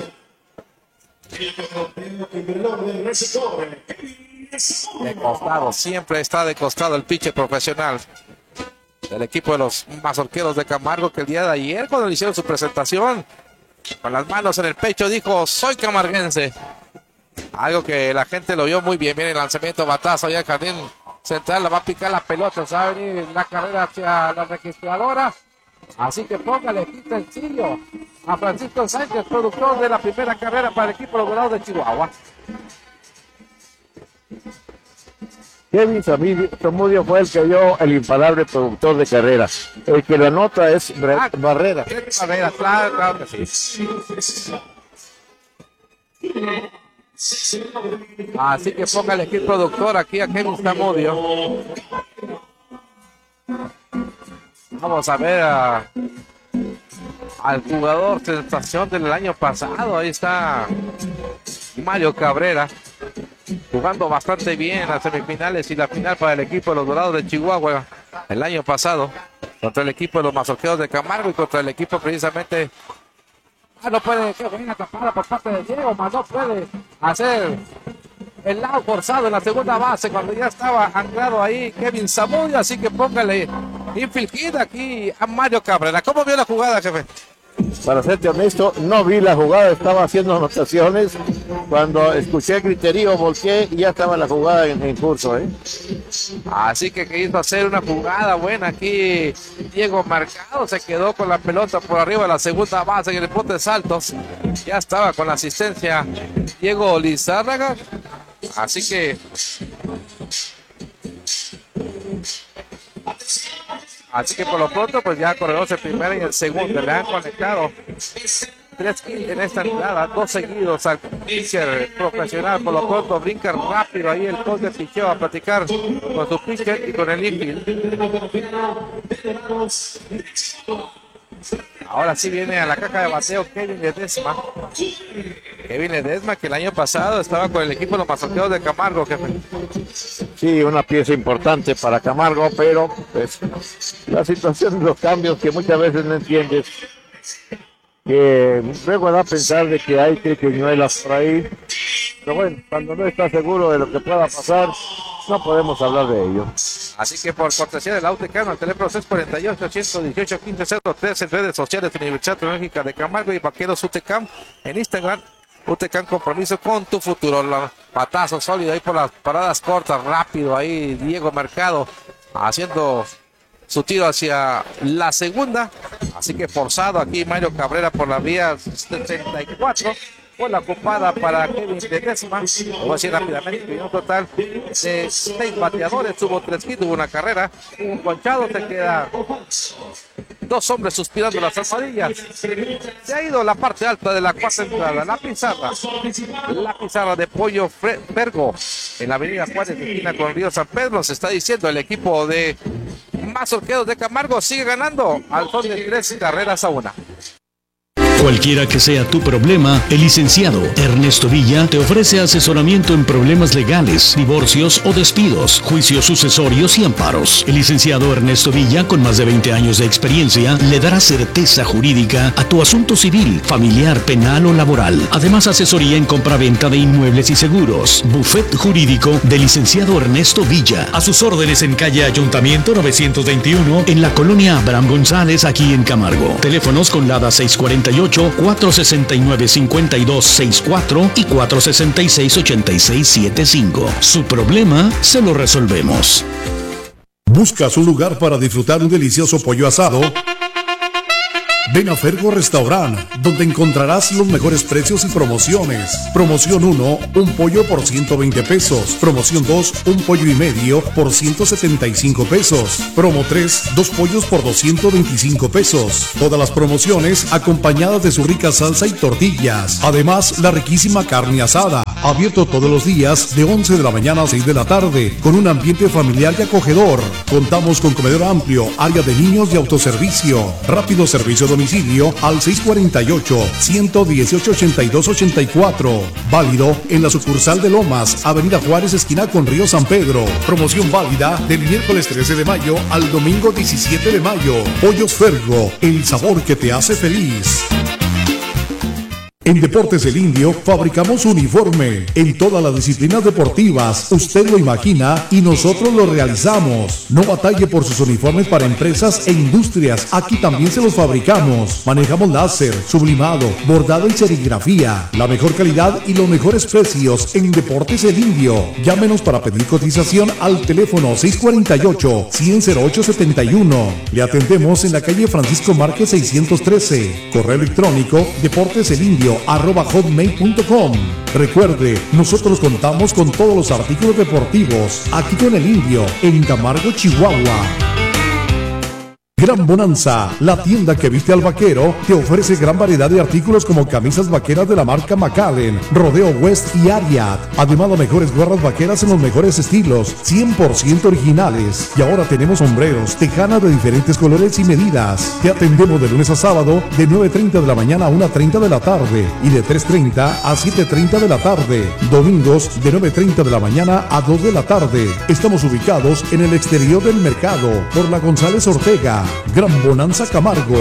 De costado, siempre está de costado el pitcher profesional del equipo de los Mazorqueros de Camargo, que el día de ayer, cuando le hicieron su presentación, con las manos en el pecho, dijo: soy camarguense. Algo que la gente lo vio muy bien. Viene el lanzamiento, batazo allá en jardín central, la va a picar la pelota, se va a venir la carrera hacia la registradora. Así que póngale aquí sencillo a Francisco Sánchez, productor de la primera carrera para el equipo de los Dorados de Chihuahua. Kevin Zamudio fue el que dio el imparable productor de carrera. El que lo anota es ah, Barrera. Barrera, claro, claro que sí. Así que póngale aquí el productor aquí a Kevin Zamudio. Vamos a ver a, al jugador sensación del año pasado. Ahí está Mario Cabrera, jugando bastante bien en las semifinales y la final para el equipo de los Dorados de Chihuahua el año pasado, contra el equipo de los Mazorqueros de Camargo y contra el equipo precisamente. Ah, no puede, qué buena tapada por parte de Diego, mas no puede hacer el lado forzado en la segunda base cuando ya estaba anclado ahí Kevin Zamudio. Así que póngale infield hit aquí a Mario Cabrera. ¿Cómo vio la jugada, jefe? Para serte honesto, no vi la jugada, estaba haciendo anotaciones. Cuando escuché el griterío, volteé y ya estaba la jugada en, en curso, ¿eh? Así que quiso hacer una jugada buena aquí. Diego Mercado se quedó con la pelota por arriba de la segunda base en el poste de saltos. Ya estaba con la asistencia Diego Lizárraga. Así que Así que por lo pronto, pues ya corredor el primero y el segundo. Le han conectado tres kills en esta entrada, dos seguidos al pitcher profesional. Por lo pronto brinca rápido ahí el coach de picheo a platicar con su pitcher y con el infield. Ahora sí viene a la caja de bateo Kevin Ledesma. Kevin Ledesma, que el año pasado estaba con el equipo de los Mazorqueros de Camargo, jefe. Sí, una pieza importante para Camargo, pero pues la situación de los cambios que muchas veces no entiendes, que luego da a pensar de que hay triquiñuelas por ahí, pero bueno, cuando no estás seguro de lo que pueda pasar, no podemos hablar de ello. Así que por cortesía del Autecano, el teléfono seis cuatro ocho, ciento dieciocho, quince cero tres, en redes sociales Universidad Tecnológica de Camargo y Vaqueros UTECAM en Instagram. UTECAM, compromiso con tu futuro. La patazo sólido ahí por las paradas cortas, rápido ahí Diego Mercado haciendo su tiro hacia la segunda. Así que forzado aquí Mario Cabrera por la vía setenta y cuatro. Fue la ocupada para Kevin Ledesma. Lo voy a decir rápidamente, que un total de seis bateadores, tuvo tres hits, tuvo una carrera, un ponchado, te queda dos hombres suspirando las almohadillas. Se ha ido la parte alta de la cuarta entrada, la pizarra, la pizarra de Pollo Vergo en la avenida Juárez, esquina con Río San Pedro. Se está diciendo el equipo de Mazorqueros de Camargo sigue ganando al son de tres carreras a una. Cualquiera que sea tu problema, el licenciado Ernesto Villa te ofrece asesoramiento en problemas legales, divorcios o despidos, juicios sucesorios y amparos. El licenciado Ernesto Villa, con más de veinte años de experiencia, le dará certeza jurídica a tu asunto civil, familiar, penal o laboral. Además, asesoría en compra-venta de inmuebles y seguros. Buffet jurídico del licenciado Ernesto Villa. A sus órdenes en calle Ayuntamiento novecientos veintiuno, en la colonia Abraham González, aquí en Camargo. Teléfonos con Lada seis cuarenta y ocho, cuatro sesenta y nueve, cincuenta y dos sesenta y cuatro y cuatro sesenta y seis, ochenta y seis setenta y cinco. Su problema se lo resolvemos. ¿Buscas un lugar para disfrutar un delicioso pollo asado? Ven a Fergo Restaurant, donde encontrarás los mejores precios y promociones. Promoción uno, un pollo por ciento veinte pesos. Promoción dos, un pollo y medio por ciento setenta y cinco pesos. Promo tres, dos pollos por doscientos veinticinco pesos. Todas las promociones acompañadas de su rica salsa y tortillas. Además, la riquísima carne asada. Abierto todos los días de once de la mañana a seis de la tarde, con un ambiente familiar y acogedor. Contamos con comedor amplio, área de niños y autoservicio. Rápido servicio domicilio al seis cuarenta y ocho, ciento dieciocho, ochenta y dos ochenta y cuatro. Válido en la sucursal de Lomas, Avenida Juárez, esquina con Río San Pedro. Promoción válida del miércoles trece de mayo al domingo diecisiete de mayo. Pollos Fergo, el sabor que te hace feliz. En Deportes El Indio fabricamos uniforme en todas las disciplinas deportivas. Usted lo imagina y nosotros lo realizamos. No batalle por sus uniformes para empresas e industrias. Aquí también se los fabricamos. Manejamos láser, sublimado, bordado y serigrafía. La mejor calidad y los mejores precios en Deportes El Indio. Llámenos para pedir cotización al teléfono seis cuarenta y ocho, cien, cero ocho setenta y uno. Le atendemos en la calle Francisco Márquez seiscientos trece. Correo electrónico deporteselindio arroba hotmail punto com. Recuerde, nosotros contamos con todos los artículos deportivos aquí con El Indio en Camargo, Chihuahua. Gran Bonanza, la tienda que viste al vaquero, te ofrece gran variedad de artículos como camisas vaqueras de la marca McAllen, Rodeo West y Ariat. Además, las mejores gorras vaqueras en los mejores estilos, cien por ciento originales. Y ahora tenemos sombreros, tejanas de diferentes colores y medidas. Te atendemos de lunes a sábado de nueve treinta de la mañana a una treinta de la tarde y de tres treinta a siete treinta de la tarde. Domingos de nueve treinta de la mañana a dos de la tarde. Estamos ubicados en el exterior del mercado por la González Ortega. Gran Bonanza Camargo.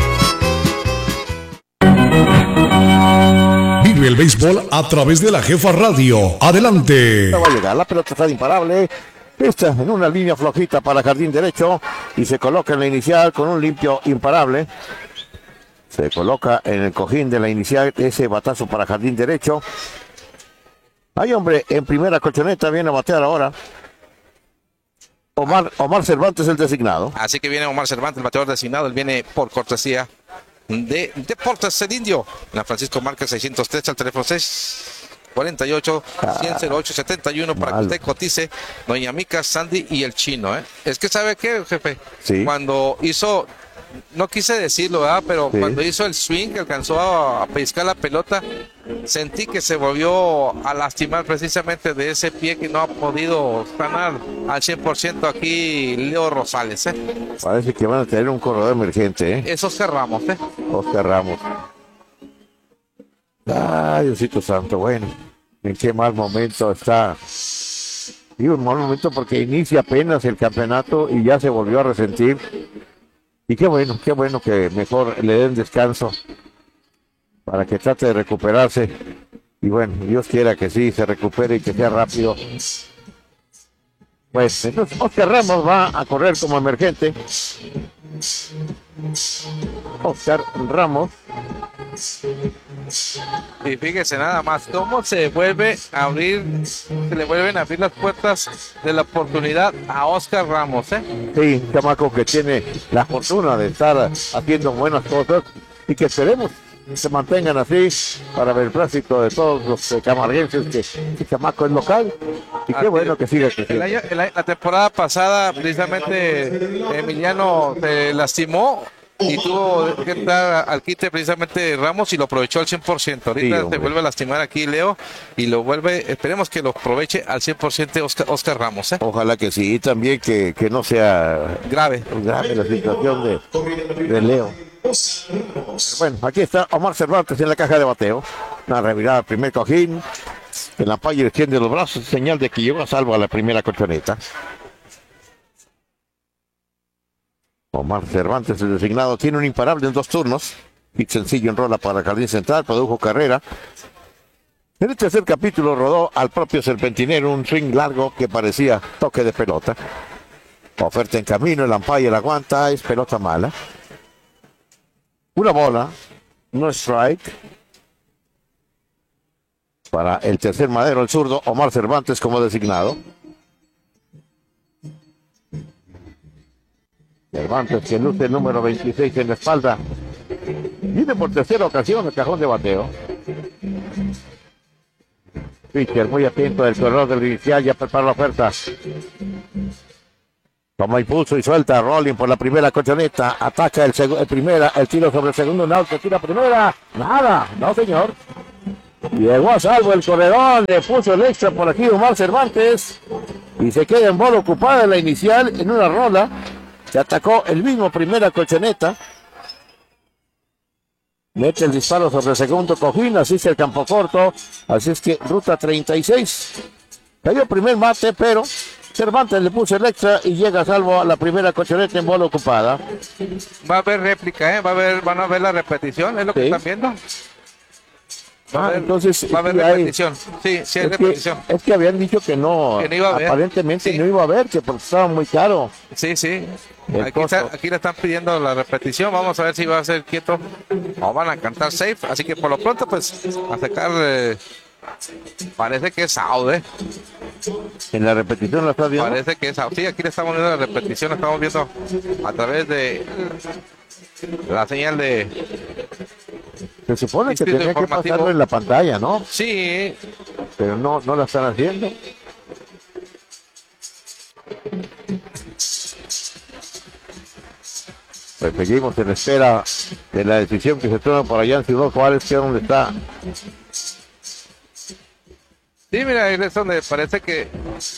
Vive el béisbol a través de la Jefa Radio. Adelante. No va a llegar, la pelota está imparable. Está en una línea flojita para jardín derecho y se coloca en la inicial con un limpio imparable. Se coloca en el cojín de la inicial ese batazo para jardín derecho. Hay hombre en primera colchoneta, viene a batear ahora. Omar, Omar Cervantes, el designado. Así que viene Omar Cervantes, el bateador designado. Él viene por cortesía de Deportes El Indio. En la Francisco Márquez seiscientos tres, al teléfono seis cuarenta y ocho, cien, cero ocho setenta y uno para mal. Que usted cotice. Doña Mica, Sandy y el Chino. ¿eh? Es que, ¿sabe qué, jefe? Sí. Cuando hizo, no quise decirlo, ¿verdad? Pero sí, cuando hizo el swing, que alcanzó a, a pescar la pelota, sentí que se volvió a lastimar precisamente de ese pie que no ha podido sanar al cien por ciento aquí Leo Rosales. ¿eh? Parece que van a tener un corredor emergente. ¿eh? Es Oscar Ramos. ¿eh? Oscar Ramos. Ay, Diosito Santo, bueno, en qué mal momento está. Digo, en mal momento porque inicia apenas el campeonato y ya se volvió a resentir. Y qué bueno, qué bueno que mejor le den descanso para que trate de recuperarse. Y bueno, Dios quiera que sí, se recupere y que sea rápido. Pues entonces Oscar Ramos va a correr como emergente. Oscar Ramos. Y fíjese nada más cómo se vuelve a abrir, se le vuelven a abrir las puertas de la oportunidad a Oscar Ramos. ¿eh? Sí, un chamaco que tiene la fortuna de estar haciendo buenas cosas y que esperemos se mantengan así para ver el plástico de todos los eh, camarguenses que este chamaco es local y qué bueno que siga creciendo. El año, el año, la temporada pasada precisamente Emiliano se lastimó y tuvo que entrar al quite precisamente Ramos y lo aprovechó al cien por ciento. Ahorita sí, se vuelve a lastimar aquí Leo y lo vuelve, esperemos que lo aproveche al cien por ciento Oscar, Oscar Ramos. ¿eh? Ojalá que sí, y también que, que no sea grave grave la situación de, de Leo. Bueno, aquí está Omar Cervantes en la caja de bateo. Una revirada al primer cojín. El umpire extiende los brazos, señal de que llegó a salvo a la primera colchoneta. Omar Cervantes, el designado, tiene un imparable en dos turnos. Hit sencillo en rola para el jardín central, produjo carrera. En el tercer capítulo rodó al propio serpentinero un swing largo que parecía toque de pelota. Oferta en camino, el umpire aguanta, es pelota mala. Una bola, no strike. Para el tercer madero, el zurdo Omar Cervantes como designado. Cervantes, que luce el número veintiséis en la espalda. Viene por tercera ocasión el cajón de bateo. Pitcher muy atento del corredor del inicial, ya prepara la oferta. Toma impulso y suelta a Rolling por la primera colchoneta. Ataca el, el primera, el tiro sobre el segundo, un out, tira primera. Nada, no señor. Llegó a salvo el corredor, le puso el extra por aquí Omar Cervantes. Y se queda en bola ocupada en la inicial en una rola. Se atacó el mismo primera colchoneta. Mete el disparo sobre el segundo cojín, así es el campo corto. Así es que ruta treinta y seis. Cayó el primer mate, pero Cervantes le puso el extra y llega a salvo a la primera colchoneta en bola ocupada. Va a haber réplica, ¿eh? Va a haber, van a ver la repetición, ¿es lo que Sí. están viendo? Va a Ah, haber, entonces va a haber sí hay- repetición. Sí, sí hay es, repetición. que, es que habían dicho que no, Que no iba a haber. aparentemente Sí. no iba a haber, que porque estaba muy caro. Sí, sí. El Aquí, está- costo. aquí le están pidiendo la repetición. Vamos a ver si va a ser quieto o van a cantar safe. Así que por lo pronto, pues, a sacar. Eh, parece que es out, ¿eh? En la repetición la estás viendo. Parece que es out. Sí, aquí le estamos viendo la repetición. La estamos viendo a través de la señal de. Se supone que Distrito tenía que informativo. pasarlo en la pantalla, ¿no? Sí, Pero no, no la están haciendo. Pues seguimos en espera de la decisión que se toma por allá en Ciudad Juárez, que es donde está. sí, mira, ahí es donde parece que.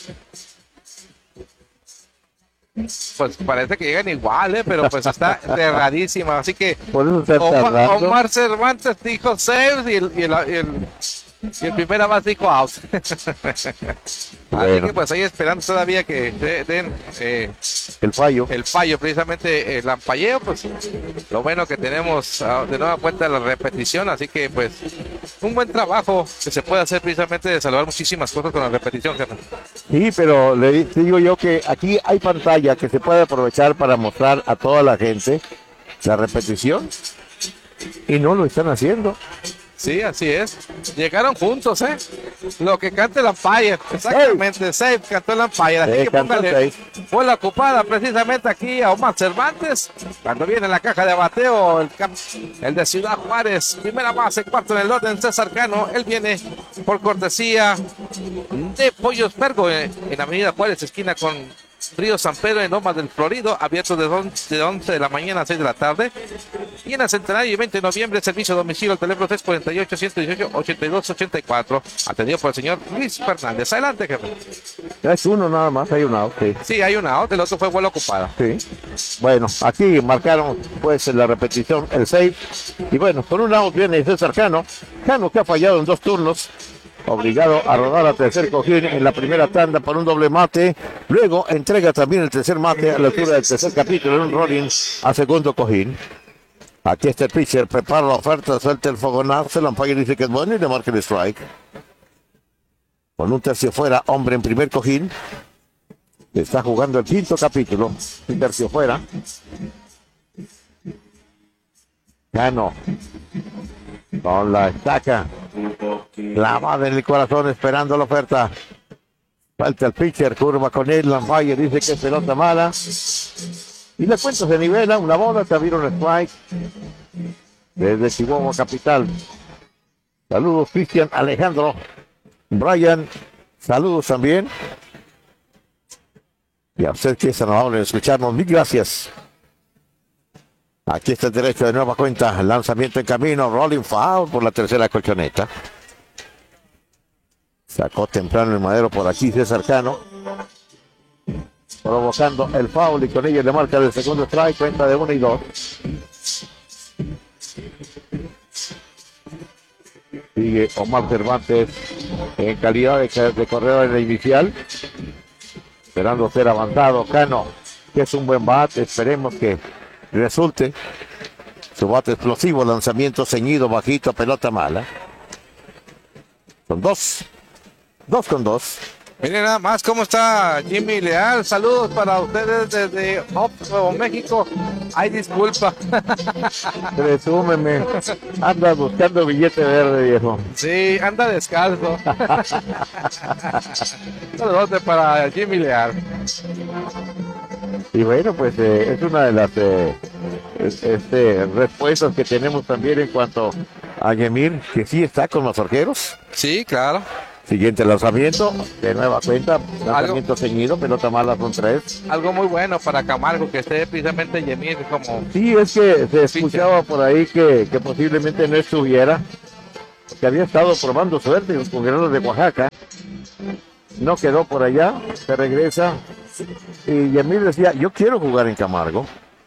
Pues parece que llegan igual, ¿eh? Pero pues está cerradísima. Así que Por eso está Omar, tardando. Omar Cervantes dijo safe y el, y el, y el, y el primera base dijo out. Así Bueno. que pues ahí esperando todavía que de- den eh, El fallo. el fallo, precisamente el lampalleo. Pues lo bueno que tenemos ah, de nueva cuenta la repetición. Así que pues un buen trabajo que se puede hacer precisamente de salvar muchísimas cosas con la repetición, jefe. Sí, pero le digo yo que aquí hay pantalla que se puede aprovechar para mostrar a toda la gente la repetición y no lo están haciendo. Sí, así es. Llegaron juntos, ¿eh? Lo que canta el umpire. Exactamente, safe cantó el umpire. Así Sí, que cantó póngale safe. bola ocupada precisamente aquí a Omar Cervantes. Cuando viene la caja de bateo, el, cap- el de Ciudad Juárez. Primera base, cuarto en el orden, César Cano. Él viene por cortesía de Pollos Pergo eh, en Avenida Juárez, esquina con Río San Pedro en Lomas del Florido, abierto de once de, once de la mañana a seis de la tarde. Y en el Centenario y veinte de noviembre, servicio a domicilio al teléfono tres cuatro ocho, ciento dieciocho, ochenta y dos ochenta y cuatro, atendido por el señor Luis Fernández. Adelante, jefe. Es uno nada más, hay un out, sí. Sí, hay una out, el otro fue bola ocupada. Sí. Bueno, aquí marcaron pues en la repetición el save. Y bueno, por un lado viene César Cano. Cano que ha fallado en dos turnos. Obligado a rodar a tercer cojín en la primera tanda por un doble mate. Luego entrega también el tercer mate a la altura del tercer capítulo en un rolling a segundo cojín. Aquí está el pitcher, prepara la oferta, suelta el fogonazo, el umpire dice que es bueno y le marca el strike. Con un tercio fuera, hombre en primer cojín. Está jugando el quinto capítulo, un tercio fuera. Cano con la estaca clavada en el corazón esperando la oferta. Falta el pitcher, curva con él, Lampire dice que es pelota mala. Y la cuenta se nivela, una bola, también un strike. Desde Chihuahua Capital. Saludos Cristian Alejandro. Brian, saludos también. Y a usted que es tan amable de escucharnos, mil gracias. Aquí está el derecho de nueva cuenta, lanzamiento en camino, rolling foul por la tercera colchoneta. Sacó temprano el madero por aquí César Cano, provocando el foul y con ello le marca el segundo strike, cuenta de uno y dos. sigue Omar Cervantes en calidad de, de corredor en la inicial, esperando ser avanzado. Cano, que es un buen bate, esperemos que resulte. Su bate explosivo, lanzamiento ceñido, bajito, pelota mala. Son dos. Dos con dos. Miren nada más cómo está Jimmy Leal. Saludos para ustedes desde Hop, Nuevo México. Ay, disculpa. Presúmeme. Anda buscando billete verde, viejo. Sí, anda descalzo. Saludos para Jimmy Leal. Y bueno, pues eh, es una de las eh, este, respuestas que tenemos también en cuanto a Yemir, que sí está con los arqueros. Sí, claro. Siguiente lanzamiento, de nueva cuenta, lanzamiento ¿Algo? ceñido, pelota mala, son tres. Algo muy bueno para Camargo, que esté precisamente Yemir como... Sí, es que se escuchaba por ahí que, que posiblemente no estuviera, que había estado probando suerte con Guerreros de Oaxaca. No quedó por allá, se regresa. Y Yemir decía, yo quiero jugar en Camargo.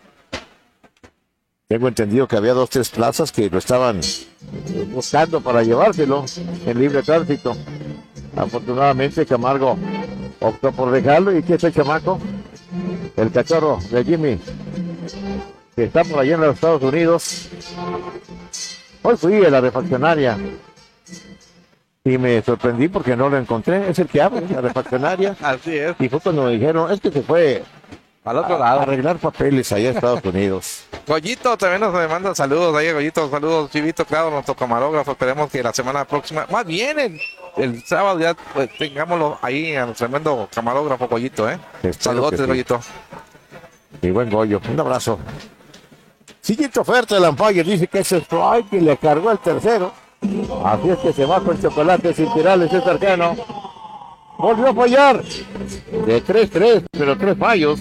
Tengo entendido que había dos, tres plazas que lo estaban buscando para llevárselo en libre tránsito. Afortunadamente Camargo optó por dejarlo. ¿Y qué es el chamaco? El cachorro de Jimmy, que está por allá en los Estados Unidos. Hoy fui a la refaccionaria y me sorprendí porque no lo encontré. Es el que abre la refaccionaria. Así es. Y fue cuando me dijeron, es que se fue al otro a, lado a arreglar papeles allá en Estados Unidos. Goyito también nos manda saludos ahí, Goyito, saludos, Chivito, claro, nuestro camarógrafo. Esperemos que la semana próxima, más bien el, el sábado ya pues, tengámoslo ahí al tremendo camarógrafo Goyito, ¿eh? Saludos, sí. Goyito. Y buen Goyo, un abrazo. Siguiente oferta del Empire, dice que es strike y le cargó el tercero. Así es que se va con chocolate sin tirarles el cercano. Volvió a fallar. De tres tres, pero tres fallos.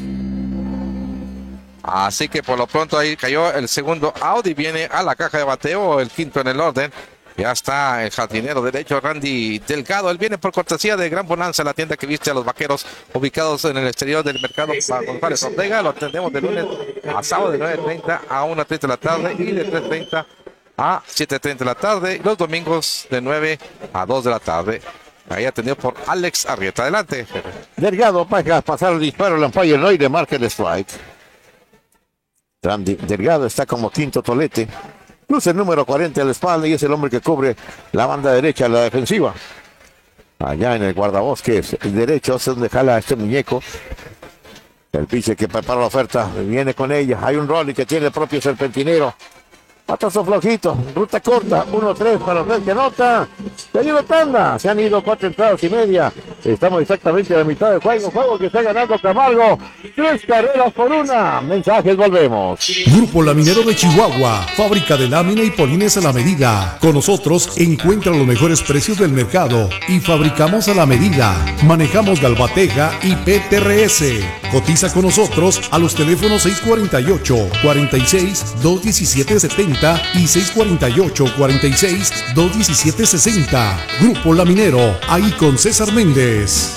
Así que por lo pronto ahí cayó el segundo out y viene a la caja de bateo, el quinto en el orden. Ya está el jardinero derecho Randy Delgado. Él viene por cortesía de Gran Bonanza, la tienda que viste a los vaqueros, ubicados en el exterior del mercado González Ortega. Lo atendemos de lunes a sábado de nueve treinta a una treinta de la tarde y de tres treinta a siete treinta de la tarde. Y los domingos de nueve a dos de la tarde. Ahí atendido por Alex Arrieta. Adelante. Delgado para pasar el disparo, el Empire no y le marca el strike. Randy Delgado está como quinto tolete. Luce el número cuarenta a la espalda y es el hombre que cubre la banda derecha de la defensiva. Allá en el guardabosques el derecho es donde jala a este muñeco. El pitcher que prepara la oferta viene con ella. Hay un rolling que tiene el propio serpentinero. Patazo flojito, ruta corta, uno tres para el que anota. Se ha ido tanda, se han ido cuatro entradas y media. Estamos exactamente a la mitad del juego. Juego que está ganando Camargo. Tres carreras por una. Mensajes, volvemos. Grupo Laminero de Chihuahua, fábrica de lámina y polines a la medida. Con nosotros encuentra los mejores precios del mercado y fabricamos a la medida. Manejamos Galvateja y P T R S. Cotiza con nosotros a los teléfonos seis cuarenta y ocho, cuarenta y seis, dos diecisiete setenta y seis cuarenta y ocho, cuarenta y seis, dos diecisiete sesenta. Grupo Laminero, ahí con César Méndez.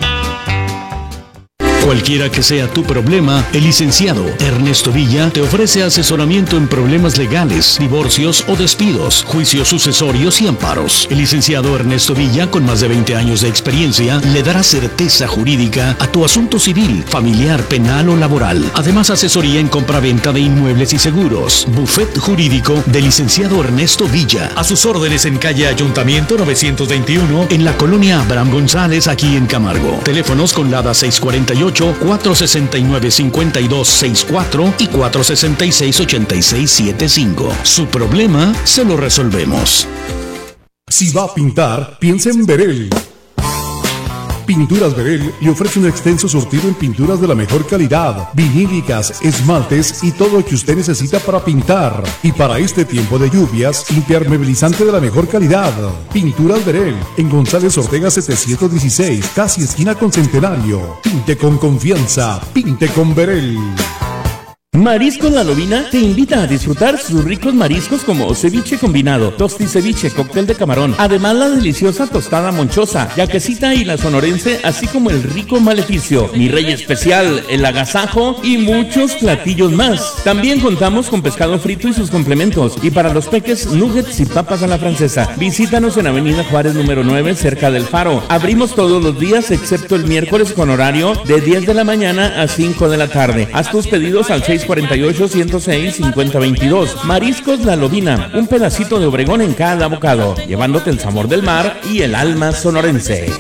Cualquiera que sea tu problema, el licenciado Ernesto Villa te ofrece asesoramiento en problemas legales, divorcios o despidos, juicios sucesorios y amparos. El licenciado Ernesto Villa, con más de veinte años de experiencia, le dará certeza jurídica a tu asunto civil, familiar, penal o laboral. Además, asesoría en compraventa de inmuebles y seguros. Buffet jurídico del licenciado Ernesto Villa. A sus órdenes en calle Ayuntamiento novecientos veintiuno, en la colonia Abraham González, aquí en Camargo. Teléfonos con Lada seis cuarenta y ocho, cuatro sesenta y nueve, cincuenta y dos sesenta y cuatro y cuatro sesenta y seis, ochenta y seis setenta y cinco. Su problema se lo resolvemos. Si va a pintar, piensa en Verel. Pinturas Verel le ofrece un extenso surtido en pinturas de la mejor calidad, vinílicas, esmaltes y todo lo que usted necesita para pintar. Y para este tiempo de lluvias, impermeabilizante de la mejor calidad. Pinturas Verel, en González Ortega setecientos dieciséis, casi esquina con Centenario. Pinte con confianza, pinte con Verel. Mariscos La Lobina te invita a disfrutar sus ricos mariscos como ceviche combinado, tosti ceviche, cóctel de camarón, además la deliciosa tostada monchosa, yaquecita y la sonorense, así como el rico maleficio, mi rey especial, el agasajo y muchos platillos más. También contamos con pescado frito y sus complementos, y para los peques, nuggets y papas a la francesa. Visítanos en Avenida Juárez número nueve, cerca del Faro. Abrimos todos los días excepto el miércoles con horario de diez de la mañana a cinco de la tarde. Haz tus pedidos al seis cuatro ocho, ciento seis, cincuenta veintidós. Mariscos La Lobina, un pedacito de Obregón en cada bocado, llevándote el sabor del mar y el alma sonorense.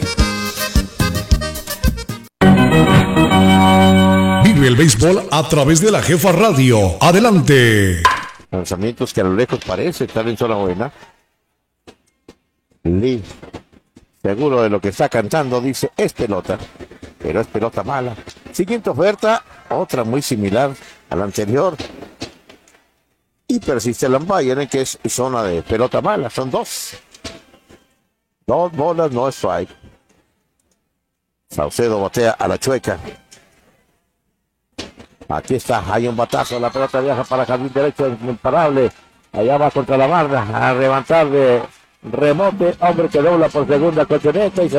Vive el béisbol a través de la Jefa Radio. Adelante. Lanzamientos que a lo lejos parece estar en zona buena. Lee, seguro de lo que está cantando, dice, es pelota, pero es pelota mala. Siguiente oferta, otra muy similar a la anterior. Y persiste el umpire en que es zona de pelota mala. Son dos. Dos bolas, no strike. Saucedo batea a la chueca. Aquí está, hay un batazo, la pelota viaja para jardín derecho, imparable. Allá va contra la barra, a levantar de remote, hombre que dobla por segunda colchoneta y se